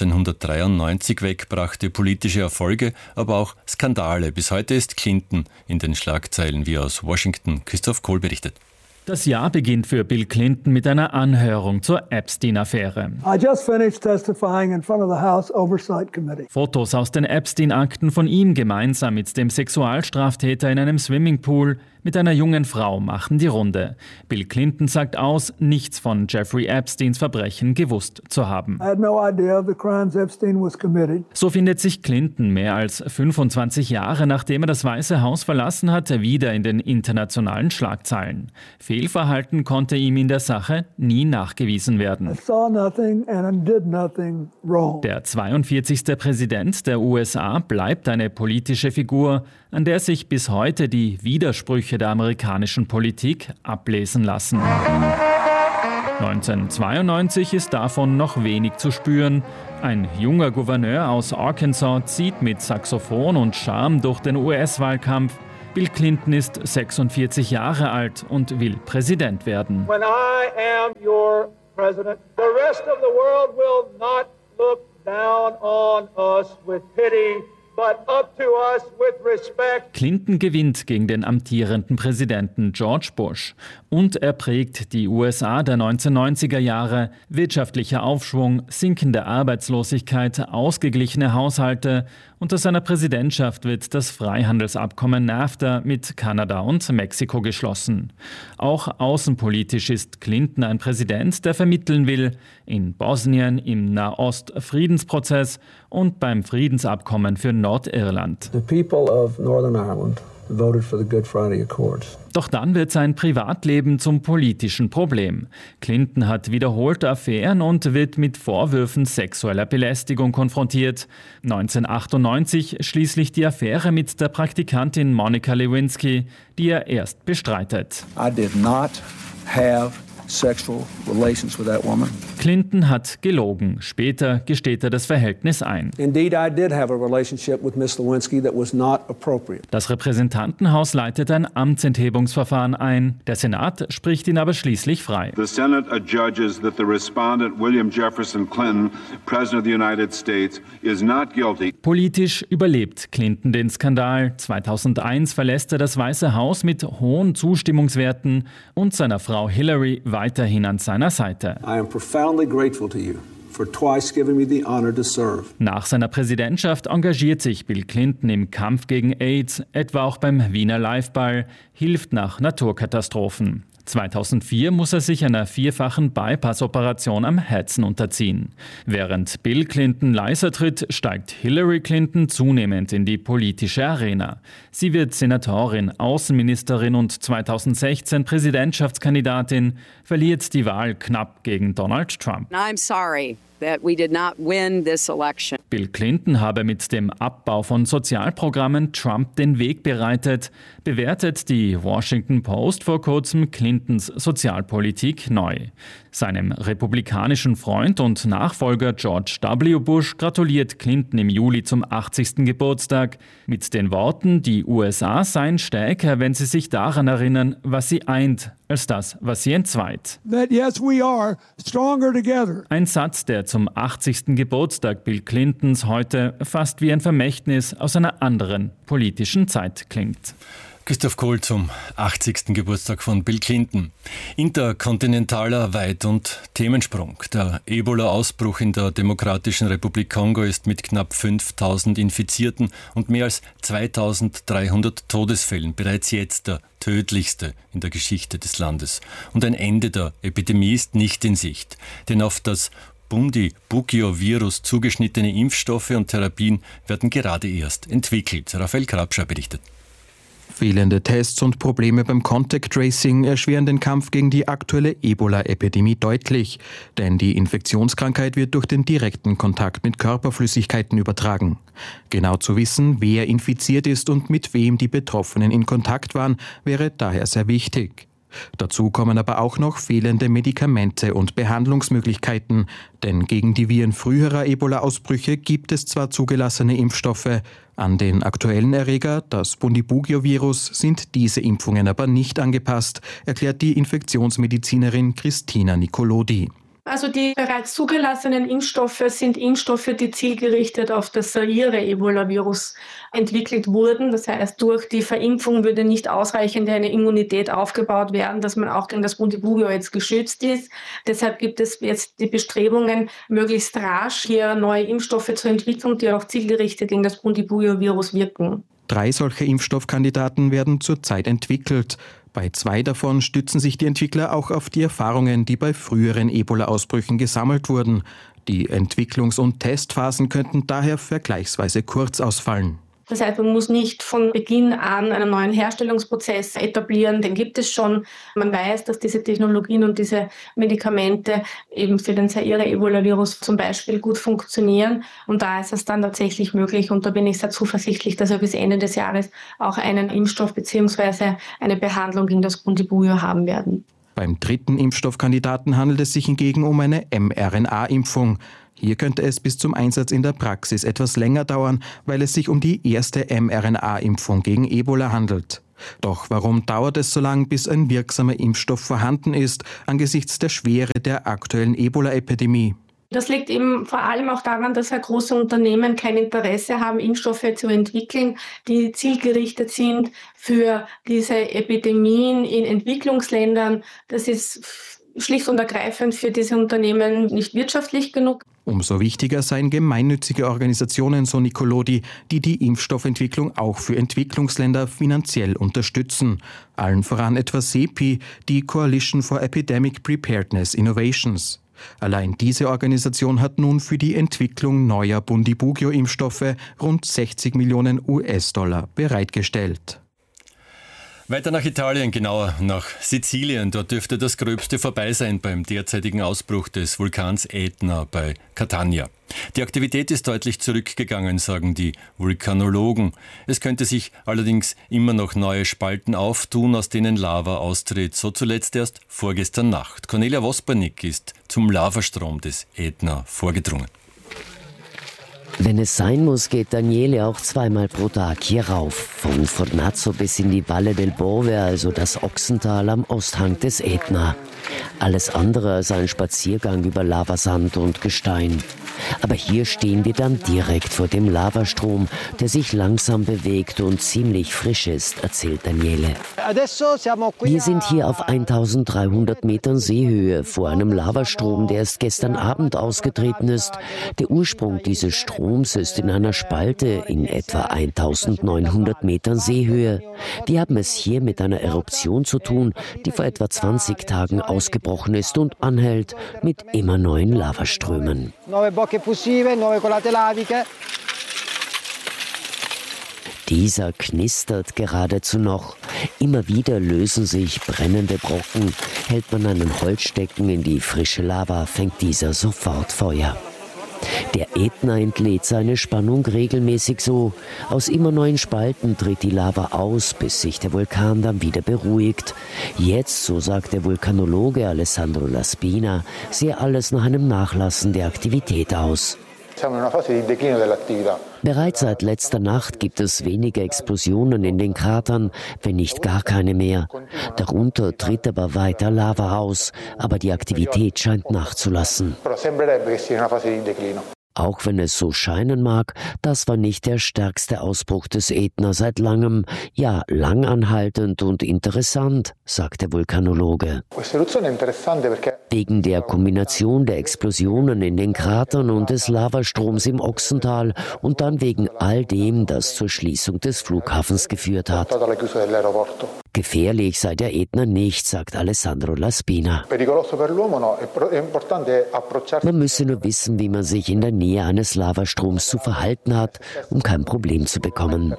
1993 weg brachte politische Erfolge, aber auch Skandale. Bis heute ist Clinton in den Schlagzeilen, wie aus Washington Christoph Kohl berichtet. Das Jahr beginnt für Bill Clinton mit einer Anhörung zur Epstein-Affäre. Fotos aus den Epstein-Akten von ihm gemeinsam mit dem Sexualstraftäter in einem Swimmingpool mit einer jungen Frau machen die Runde. Bill Clinton sagt aus, nichts von Jeffrey Epsteins Verbrechen gewusst zu haben. So findet sich Clinton mehr als 25 Jahre nachdem er das Weiße Haus verlassen hat, wieder in den internationalen Schlagzeilen. Fehlverhalten konnte ihm in der Sache nie nachgewiesen werden. Der 42. Präsident der USA bleibt eine politische Figur, an der sich bis heute die Widersprüche der amerikanischen Politik ablesen lassen. 1992 ist davon noch wenig zu spüren. Ein junger Gouverneur aus Arkansas zieht mit Saxophon und Charme durch den US-Wahlkampf. Bill Clinton ist 46 Jahre alt und will Präsident werden. When I am your president, the rest of the world will not look down on us with pity, but up to us with respect. Clinton gewinnt gegen den amtierenden Präsidenten George Bush und er prägt die USA der 1990er Jahre. Wirtschaftlicher Aufschwung, sinkende Arbeitslosigkeit, ausgeglichene Haushalte. Unter seiner Präsidentschaft wird das Freihandelsabkommen NAFTA mit Kanada und Mexiko geschlossen. Auch außenpolitisch ist Clinton ein Präsident, der vermitteln will. In Bosnien, im Nahost-Friedensprozess und beim Friedensabkommen für Nordirland. The people of Northern Ireland voted for the Good Friday Accords. Doch dann wird sein Privatleben zum politischen Problem. Clinton hat wiederholte Affären und wird mit Vorwürfen sexueller Belästigung konfrontiert. 1998 schließlich die Affäre mit der Praktikantin Monica Lewinsky, die er erst bestreitet. I did not have sexual relations with that woman. Clinton hat gelogen. Später gesteht er das Verhältnis ein. Indeed, I did have a relationship with Miss Lewinsky that was not appropriate. Das Repräsentantenhaus leitet ein Amtsenthebungsverfahren ein. Der Senat spricht ihn aber schließlich frei. The Senate adjudges that the respondent William Jefferson Clinton, President of the United States, is not guilty. Politisch überlebt Clinton den Skandal. 2001 verlässt er das Weiße Haus mit hohen Zustimmungswerten und seiner Frau Hillary weiterhin an seiner Seite. I am profoundly grateful to you for twice giving me the honor to serve. Nach seiner Präsidentschaft engagiert sich Bill Clinton im Kampf gegen AIDS, etwa auch beim Wiener Liveball, hilft nach Naturkatastrophen. 2004 muss er sich einer 4-fachen Bypass-Operation am Herzen unterziehen. Während Bill Clinton leiser tritt, steigt Hillary Clinton zunehmend in die politische Arena. Sie wird Senatorin, Außenministerin und 2016 Präsidentschaftskandidatin, verliert die Wahl knapp gegen Donald Trump. I'm sorry that we did not win this election. Bill Clinton habe mit dem Abbau von Sozialprogrammen Trump den Weg bereitet, bewertet die Washington Post vor kurzem Clintons Sozialpolitik neu. Seinem republikanischen Freund und Nachfolger George W. Bush gratuliert Clinton im Juli zum 80. Geburtstag mit den Worten, die USA seien stärker, wenn sie sich daran erinnern, was sie eint, als das, was sie entzweit. That yes, we are stronger together. Ein Satz, der zum 80. Geburtstag Bill Clintons heute fast wie ein Vermächtnis aus einer anderen politischen Zeit klingt. Christoph Kohl zum 80. Geburtstag von Bill Clinton. Interkontinentaler Weit- und Themensprung. Der Ebola-Ausbruch in der Demokratischen Republik Kongo ist mit knapp 5.000 Infizierten und mehr als 2.300 Todesfällen bereits jetzt der tödlichste in der Geschichte des Landes. Und ein Ende der Epidemie ist nicht in Sicht. Denn auf das Bundibugyo-Virus zugeschnittene Impfstoffe und Therapien werden gerade erst entwickelt. Raphael Krabscher berichtet. Fehlende Tests und Probleme beim Contact Tracing erschweren den Kampf gegen die aktuelle Ebola-Epidemie deutlich, denn die Infektionskrankheit wird durch den direkten Kontakt mit Körperflüssigkeiten übertragen. Genau zu wissen, wer infiziert ist und mit wem die Betroffenen in Kontakt waren, wäre daher sehr wichtig. Dazu kommen aber auch noch fehlende Medikamente und Behandlungsmöglichkeiten, denn gegen die Viren früherer Ebola-Ausbrüche gibt es zwar zugelassene Impfstoffe, an den aktuellen Erreger, das Bundibugyo-Virus, sind diese Impfungen aber nicht angepasst, erklärt die Infektionsmedizinerin Christina Nicolodi. Also die bereits zugelassenen Impfstoffe sind Impfstoffe, die zielgerichtet auf das Zaire-Ebola-Virus entwickelt wurden. Das heißt, durch die Verimpfung würde nicht ausreichend eine Immunität aufgebaut werden, dass man auch gegen das Bundibugyo jetzt geschützt ist. Deshalb gibt es jetzt die Bestrebungen, möglichst rasch hier neue Impfstoffe zu entwickeln, die auch zielgerichtet gegen das Bundibugyo-Virus wirken. 3 solche Impfstoffkandidaten werden zurzeit entwickelt. Bei 2 davon stützen sich die Entwickler auch auf die Erfahrungen, die bei früheren Ebola-Ausbrüchen gesammelt wurden. Die Entwicklungs- und Testphasen könnten daher vergleichsweise kurz ausfallen. Das heißt, man muss nicht von Beginn an einen neuen Herstellungsprozess etablieren, den gibt es schon. Man weiß, dass diese Technologien und diese Medikamente eben für den Zaire-Ebola-Virus zum Beispiel gut funktionieren. Und da ist es dann tatsächlich möglich, und da bin ich sehr zuversichtlich, dass wir bis Ende des Jahres auch einen Impfstoff bzw. eine Behandlung gegen das Bundibugyo haben werden. Beim 3. Impfstoffkandidaten handelt es sich hingegen um eine mRNA-Impfung. Hier könnte es bis zum Einsatz in der Praxis etwas länger dauern, weil es sich um die erste mRNA-Impfung gegen Ebola handelt. Doch warum dauert es so lang, bis ein wirksamer Impfstoff vorhanden ist, angesichts der Schwere der aktuellen Ebola-Epidemie? Das liegt eben vor allem auch daran, dass große Unternehmen kein Interesse haben, Impfstoffe zu entwickeln, die zielgerichtet sind für diese Epidemien in Entwicklungsländern. Das ist schlicht und ergreifend für diese Unternehmen nicht wirtschaftlich genug. Umso wichtiger seien gemeinnützige Organisationen, so Nicolodi, die die Impfstoffentwicklung auch für Entwicklungsländer finanziell unterstützen. Allen voran etwa CEPI, die Coalition for Epidemic Preparedness Innovations. Allein diese Organisation hat nun für die Entwicklung neuer Bundibugyo-Impfstoffe rund 60 Millionen US-Dollar bereitgestellt. Weiter nach Italien, genauer nach Sizilien. Dort dürfte das Gröbste vorbei sein beim derzeitigen Ausbruch des Vulkans Etna bei Catania. Die Aktivität ist deutlich zurückgegangen, sagen die Vulkanologen. Es könnte sich allerdings immer noch neue Spalten auftun, aus denen Lava austritt. So zuletzt erst vorgestern Nacht. Cornelia Vospanik ist zum Lavastrom des Etna vorgedrungen. Wenn es sein muss, geht Daniele auch 2-mal pro Tag hier rauf. Von Fornazzo bis in die Valle del Bove, also das Ochsental am Osthang des Etna. Alles andere als ein Spaziergang über Lavasand und Gestein. Aber hier stehen wir dann direkt vor dem Lavastrom, der sich langsam bewegt und ziemlich frisch ist, erzählt Daniele. Wir sind hier auf 1300 Metern Seehöhe vor einem Lavastrom, der erst gestern Abend ausgetreten ist. Der Ursprung dieses Stroms ist in einer Spalte in etwa 1900 Metern Seehöhe. Wir haben es hier mit einer Eruption zu tun, die vor etwa 20 Tagen ausgebrochen ist und anhält mit immer neuen Lavaströmen. Dieser knistert geradezu noch. Immer wieder lösen sich brennende Brocken. Hält man einen Holzstecken in die frische Lava, fängt dieser sofort Feuer. Der Ätna entlädt seine Spannung regelmäßig so. Aus immer neuen Spalten tritt die Lava aus, bis sich der Vulkan dann wieder beruhigt. Jetzt, so sagt der Vulkanologe Alessandro Laspina, sehe alles nach einem Nachlassen der Aktivität aus. Bereits seit letzter Nacht gibt es wenige Explosionen in den Kratern, wenn nicht gar keine mehr. Darunter tritt aber weiter Lava aus, aber die Aktivität scheint nachzulassen. Auch wenn es so scheinen mag, das war nicht der stärkste Ausbruch des Ätna seit langem. Ja, langanhaltend und interessant, sagt der Vulkanologe. Wegen der Kombination der Explosionen in den Kratern und des Lavastroms im Ochsental und dann wegen all dem, das zur Schließung des Flughafens geführt hat. Gefährlich sei der Ätna nicht, sagt Alessandro Laspina. Man müsse nur wissen, wie man sich in der Nähe eines Lavastroms zu verhalten hat, um kein Problem zu bekommen.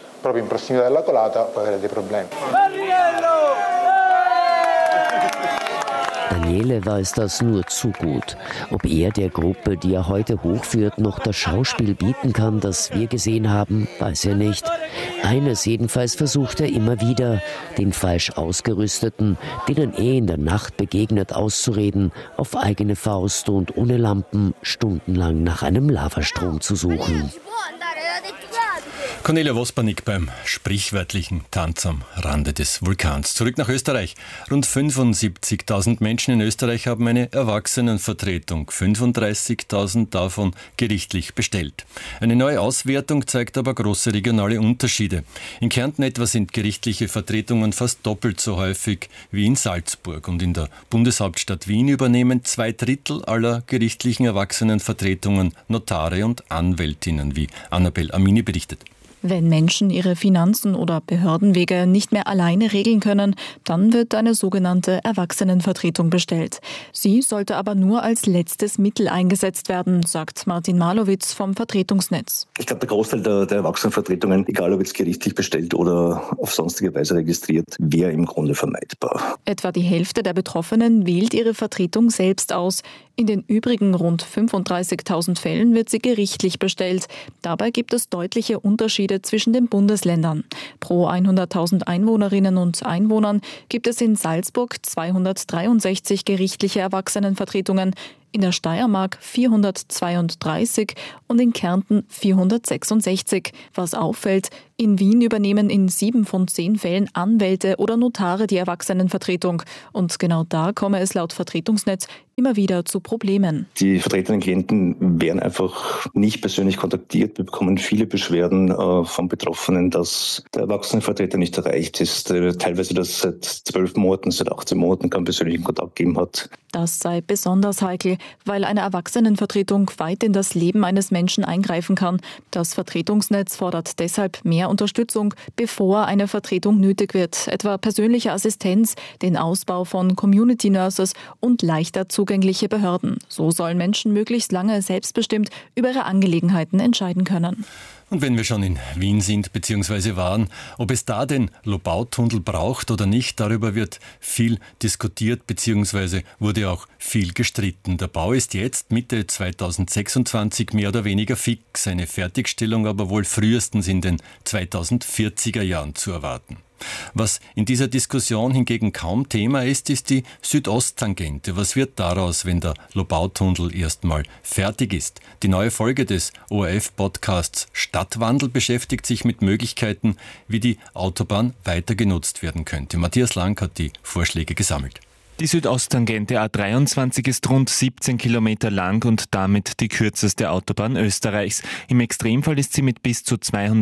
Daniele weiß das nur zu gut. Ob er der Gruppe, die er heute hochführt, noch das Schauspiel bieten kann, das wir gesehen haben, weiß er nicht. Eines jedenfalls versucht er immer wieder, den falsch Ausgerüsteten, denen er in der Nacht begegnet, auszureden, auf eigene Faust und ohne Lampen stundenlang nach einem Lavastrom zu suchen. Cornelia Vospanik beim sprichwörtlichen Tanz am Rande des Vulkans. Zurück nach Österreich. Rund 75.000 Menschen in Österreich haben eine Erwachsenenvertretung. 35.000 davon gerichtlich bestellt. Eine neue Auswertung zeigt aber große regionale Unterschiede. In Kärnten etwa sind gerichtliche Vertretungen fast doppelt so häufig wie in Salzburg. Und in der Bundeshauptstadt Wien übernehmen 2/3 aller gerichtlichen Erwachsenenvertretungen Notare und Anwältinnen, wie Annabel Amini berichtet. Wenn Menschen ihre Finanzen oder Behördenwege nicht mehr alleine regeln können, dann wird eine sogenannte Erwachsenenvertretung bestellt. Sie sollte aber nur als letztes Mittel eingesetzt werden, sagt Martin Malowitz vom Vertretungsnetz. Ich glaube, der Großteil der Erwachsenenvertretungen, egal ob jetzt gerichtlich bestellt oder auf sonstige Weise registriert, wäre im Grunde vermeidbar. Etwa die Hälfte der Betroffenen wählt ihre Vertretung selbst aus. In den übrigen rund 35.000 Fällen wird sie gerichtlich bestellt. Dabei gibt es deutliche Unterschiede zwischen den Bundesländern. Pro 100.000 Einwohnerinnen und Einwohnern gibt es in Salzburg 263 gerichtliche Erwachsenenvertretungen, in der Steiermark 432 und in Kärnten 466. Was auffällt, In Wien übernehmen in 7 von 10 Fällen Anwälte oder Notare die Erwachsenenvertretung. Und genau da komme es laut Vertretungsnetz immer wieder zu Problemen. Die vertretenen Klienten werden einfach nicht persönlich kontaktiert. Wir bekommen viele Beschwerden von Betroffenen, dass der Erwachsenenvertreter nicht erreicht ist. Teilweise das seit 12 Monaten, seit 18 Monaten keinen persönlichen Kontakt gegeben hat. Das sei besonders heikel, weil eine Erwachsenenvertretung weit in das Leben eines Menschen eingreifen kann. Das Vertretungsnetz fordert deshalb mehr Unterstützung, bevor eine Vertretung nötig wird, etwa persönliche Assistenz, den Ausbau von Community Nurses und leichter zugängliche Behörden. So sollen Menschen möglichst lange selbstbestimmt über ihre Angelegenheiten entscheiden können. Und wenn wir schon in Wien sind bzw. waren, ob es da den Lobautunnel braucht oder nicht, darüber wird viel diskutiert bzw. wurde auch viel gestritten. Der Bau ist jetzt Mitte 2026 mehr oder weniger fix, eine Fertigstellung aber wohl frühestens in den 2040er Jahren zu erwarten. Was in dieser Diskussion hingegen kaum Thema ist, ist die Südosttangente. Was wird daraus, wenn der Lobautunnel erstmal fertig ist? Die neue Folge des ORF-Podcasts Stadtwandel beschäftigt sich mit Möglichkeiten, wie die Autobahn weiter genutzt werden könnte. Matthias Lang hat die Vorschläge gesammelt. Die Südosttangente A23 ist rund 17 Kilometer lang und damit die kürzeste Autobahn Österreichs. Im Extremfall ist sie mit bis zu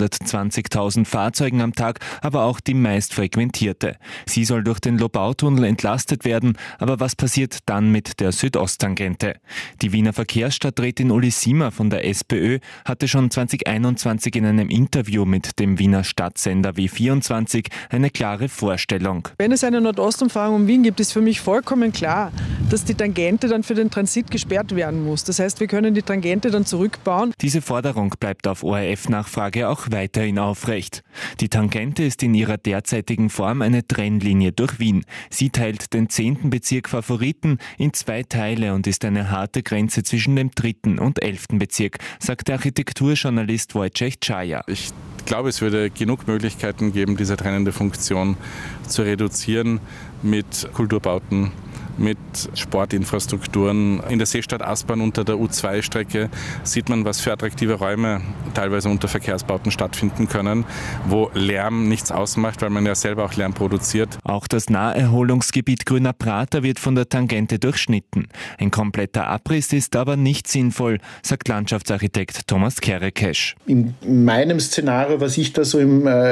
220.000 Fahrzeugen am Tag aber auch die meist frequentierte. Sie soll durch den Lobautunnel entlastet werden, aber was passiert dann mit der Südosttangente? Die Wiener Verkehrsstadträtin Uli Siemer von der SPÖ hatte schon 2021 in einem Interview mit dem Wiener Stadtsender W24 eine klare Vorstellung. Wenn es eine Nordostumfahrung um Wien gibt, ist für mich vollkommen klar, dass die Tangente dann für den Transit gesperrt werden muss. Das heißt, wir können die Tangente dann zurückbauen. Diese Forderung bleibt auf ORF-Nachfrage auch weiterhin aufrecht. Die Tangente ist in ihrer derzeitigen Form eine Trennlinie durch Wien. Sie teilt den 10. Bezirk Favoriten in 2 Teile und ist eine harte Grenze zwischen dem 3. und 11. Bezirk, sagt der Architekturjournalist Wojciech Czaja. Ich glaube, es würde genug Möglichkeiten geben, diese trennende Funktion zu reduzieren mit Kulturbauten, mit Sportinfrastrukturen. In der Seestadt Aspern unter der U2-Strecke sieht man, was für attraktive Räume teilweise unter Verkehrsbauten stattfinden können, wo Lärm nichts ausmacht, weil man ja selber auch Lärm produziert. Auch das Naherholungsgebiet Grüner Prater wird von der Tangente durchschnitten. Ein kompletter Abriss ist aber nicht sinnvoll, sagt Landschaftsarchitekt Thomas Kerekesch. In meinem Szenario, was ich da so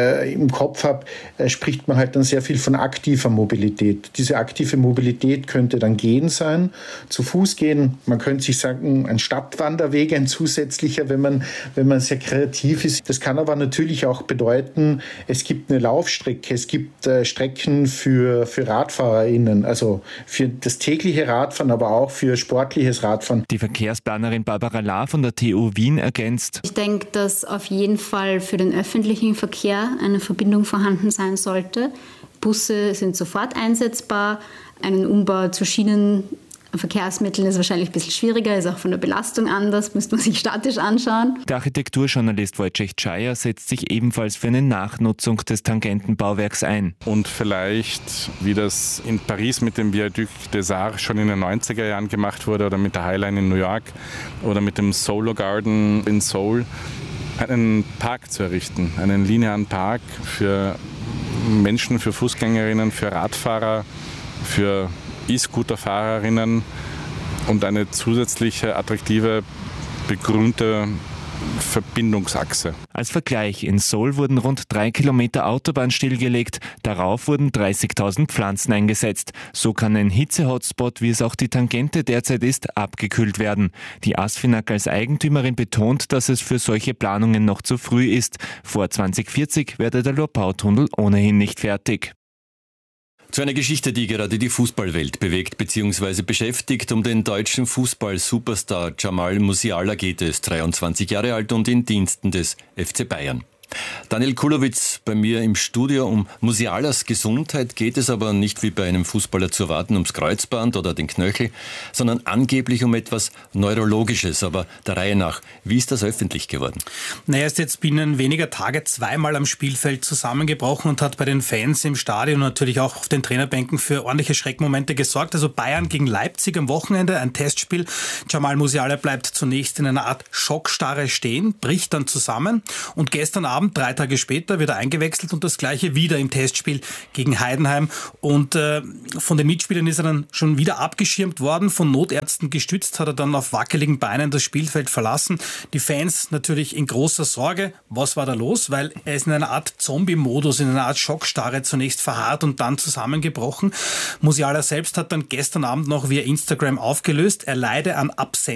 im Kopf habe, spricht man halt dann sehr viel von aktiver Mobilität. Diese aktive Mobilität könnte dann gehen sein, zu Fuß gehen. Man könnte sich sagen, ein Stadtwanderweg, ein zusätzlicher, wenn man sehr kreativ ist. Das kann aber natürlich auch bedeuten, es gibt eine Laufstrecke, es gibt Strecken für RadfahrerInnen, also für das tägliche Radfahren, aber auch für sportliches Radfahren. Die Verkehrsplanerin Barbara Lahr von der TU Wien ergänzt: Ich denke, dass auf jeden Fall für den öffentlichen Verkehr eine Verbindung vorhanden sein sollte. Busse sind sofort einsetzbar. Einen Umbau zu Schienenverkehrsmitteln ist wahrscheinlich ein bisschen schwieriger, ist auch von der Belastung anders, müsste man sich statisch anschauen. Der Architekturjournalist Wojciech Czaja setzt sich ebenfalls für eine Nachnutzung des Tangentenbauwerks ein. Und vielleicht, wie das in Paris mit dem Viaduc des Arts schon in den 90er Jahren gemacht wurde oder mit der Highline in New York oder mit dem Solo Garden in Seoul, einen Park zu errichten, einen linearen Park für Menschen, für Fußgängerinnen, für Radfahrer, für E-Scooter-Fahrerinnen und eine zusätzliche, attraktive, begrünte Verbindungsachse. Als Vergleich, in Seoul wurden rund 3 Kilometer Autobahn stillgelegt, darauf wurden 30.000 Pflanzen eingesetzt. So kann ein Hitze-Hotspot, wie es auch die Tangente derzeit ist, abgekühlt werden. Die ASFINAG als Eigentümerin betont, dass es für solche Planungen noch zu früh ist. Vor 2040 werde der Lobautunnel ohnehin nicht fertig. Zu einer Geschichte, die gerade die Fußballwelt bewegt bzw. beschäftigt. Um den deutschen Fußball-Superstar Jamal Musiala geht es, 23 Jahre alt und in Diensten des FC Bayern. Daniel Kulowitz bei mir im Studio. Um Musialas Gesundheit geht es aber nicht wie bei einem Fußballer zu erwarten ums Kreuzband oder den Knöchel, sondern angeblich um etwas Neurologisches. Aber der Reihe nach, wie ist das öffentlich geworden? Er ist jetzt binnen weniger Tage 2-mal am Spielfeld zusammengebrochen und hat bei den Fans im Stadion und natürlich auch auf den Trainerbänken für ordentliche Schreckmomente gesorgt. Also Bayern gegen Leipzig am Wochenende, ein Testspiel. Jamal Musiala bleibt zunächst in einer Art Schockstarre stehen, bricht dann zusammen und gestern Abend Abend, 3 Tage später, wird er eingewechselt und das Gleiche wieder im Testspiel gegen Heidenheim. Und von den Mitspielern ist er dann schon wieder abgeschirmt worden, von Notärzten gestützt, hat er dann auf wackeligen Beinen das Spielfeld verlassen. Die Fans natürlich in großer Sorge. Was war da los? Weil er ist in einer Art Zombie-Modus, in einer Art Schockstarre zunächst verharrt und dann zusammengebrochen. Musiala selbst hat dann gestern Abend noch via Instagram aufgelöst, er leide an Absenz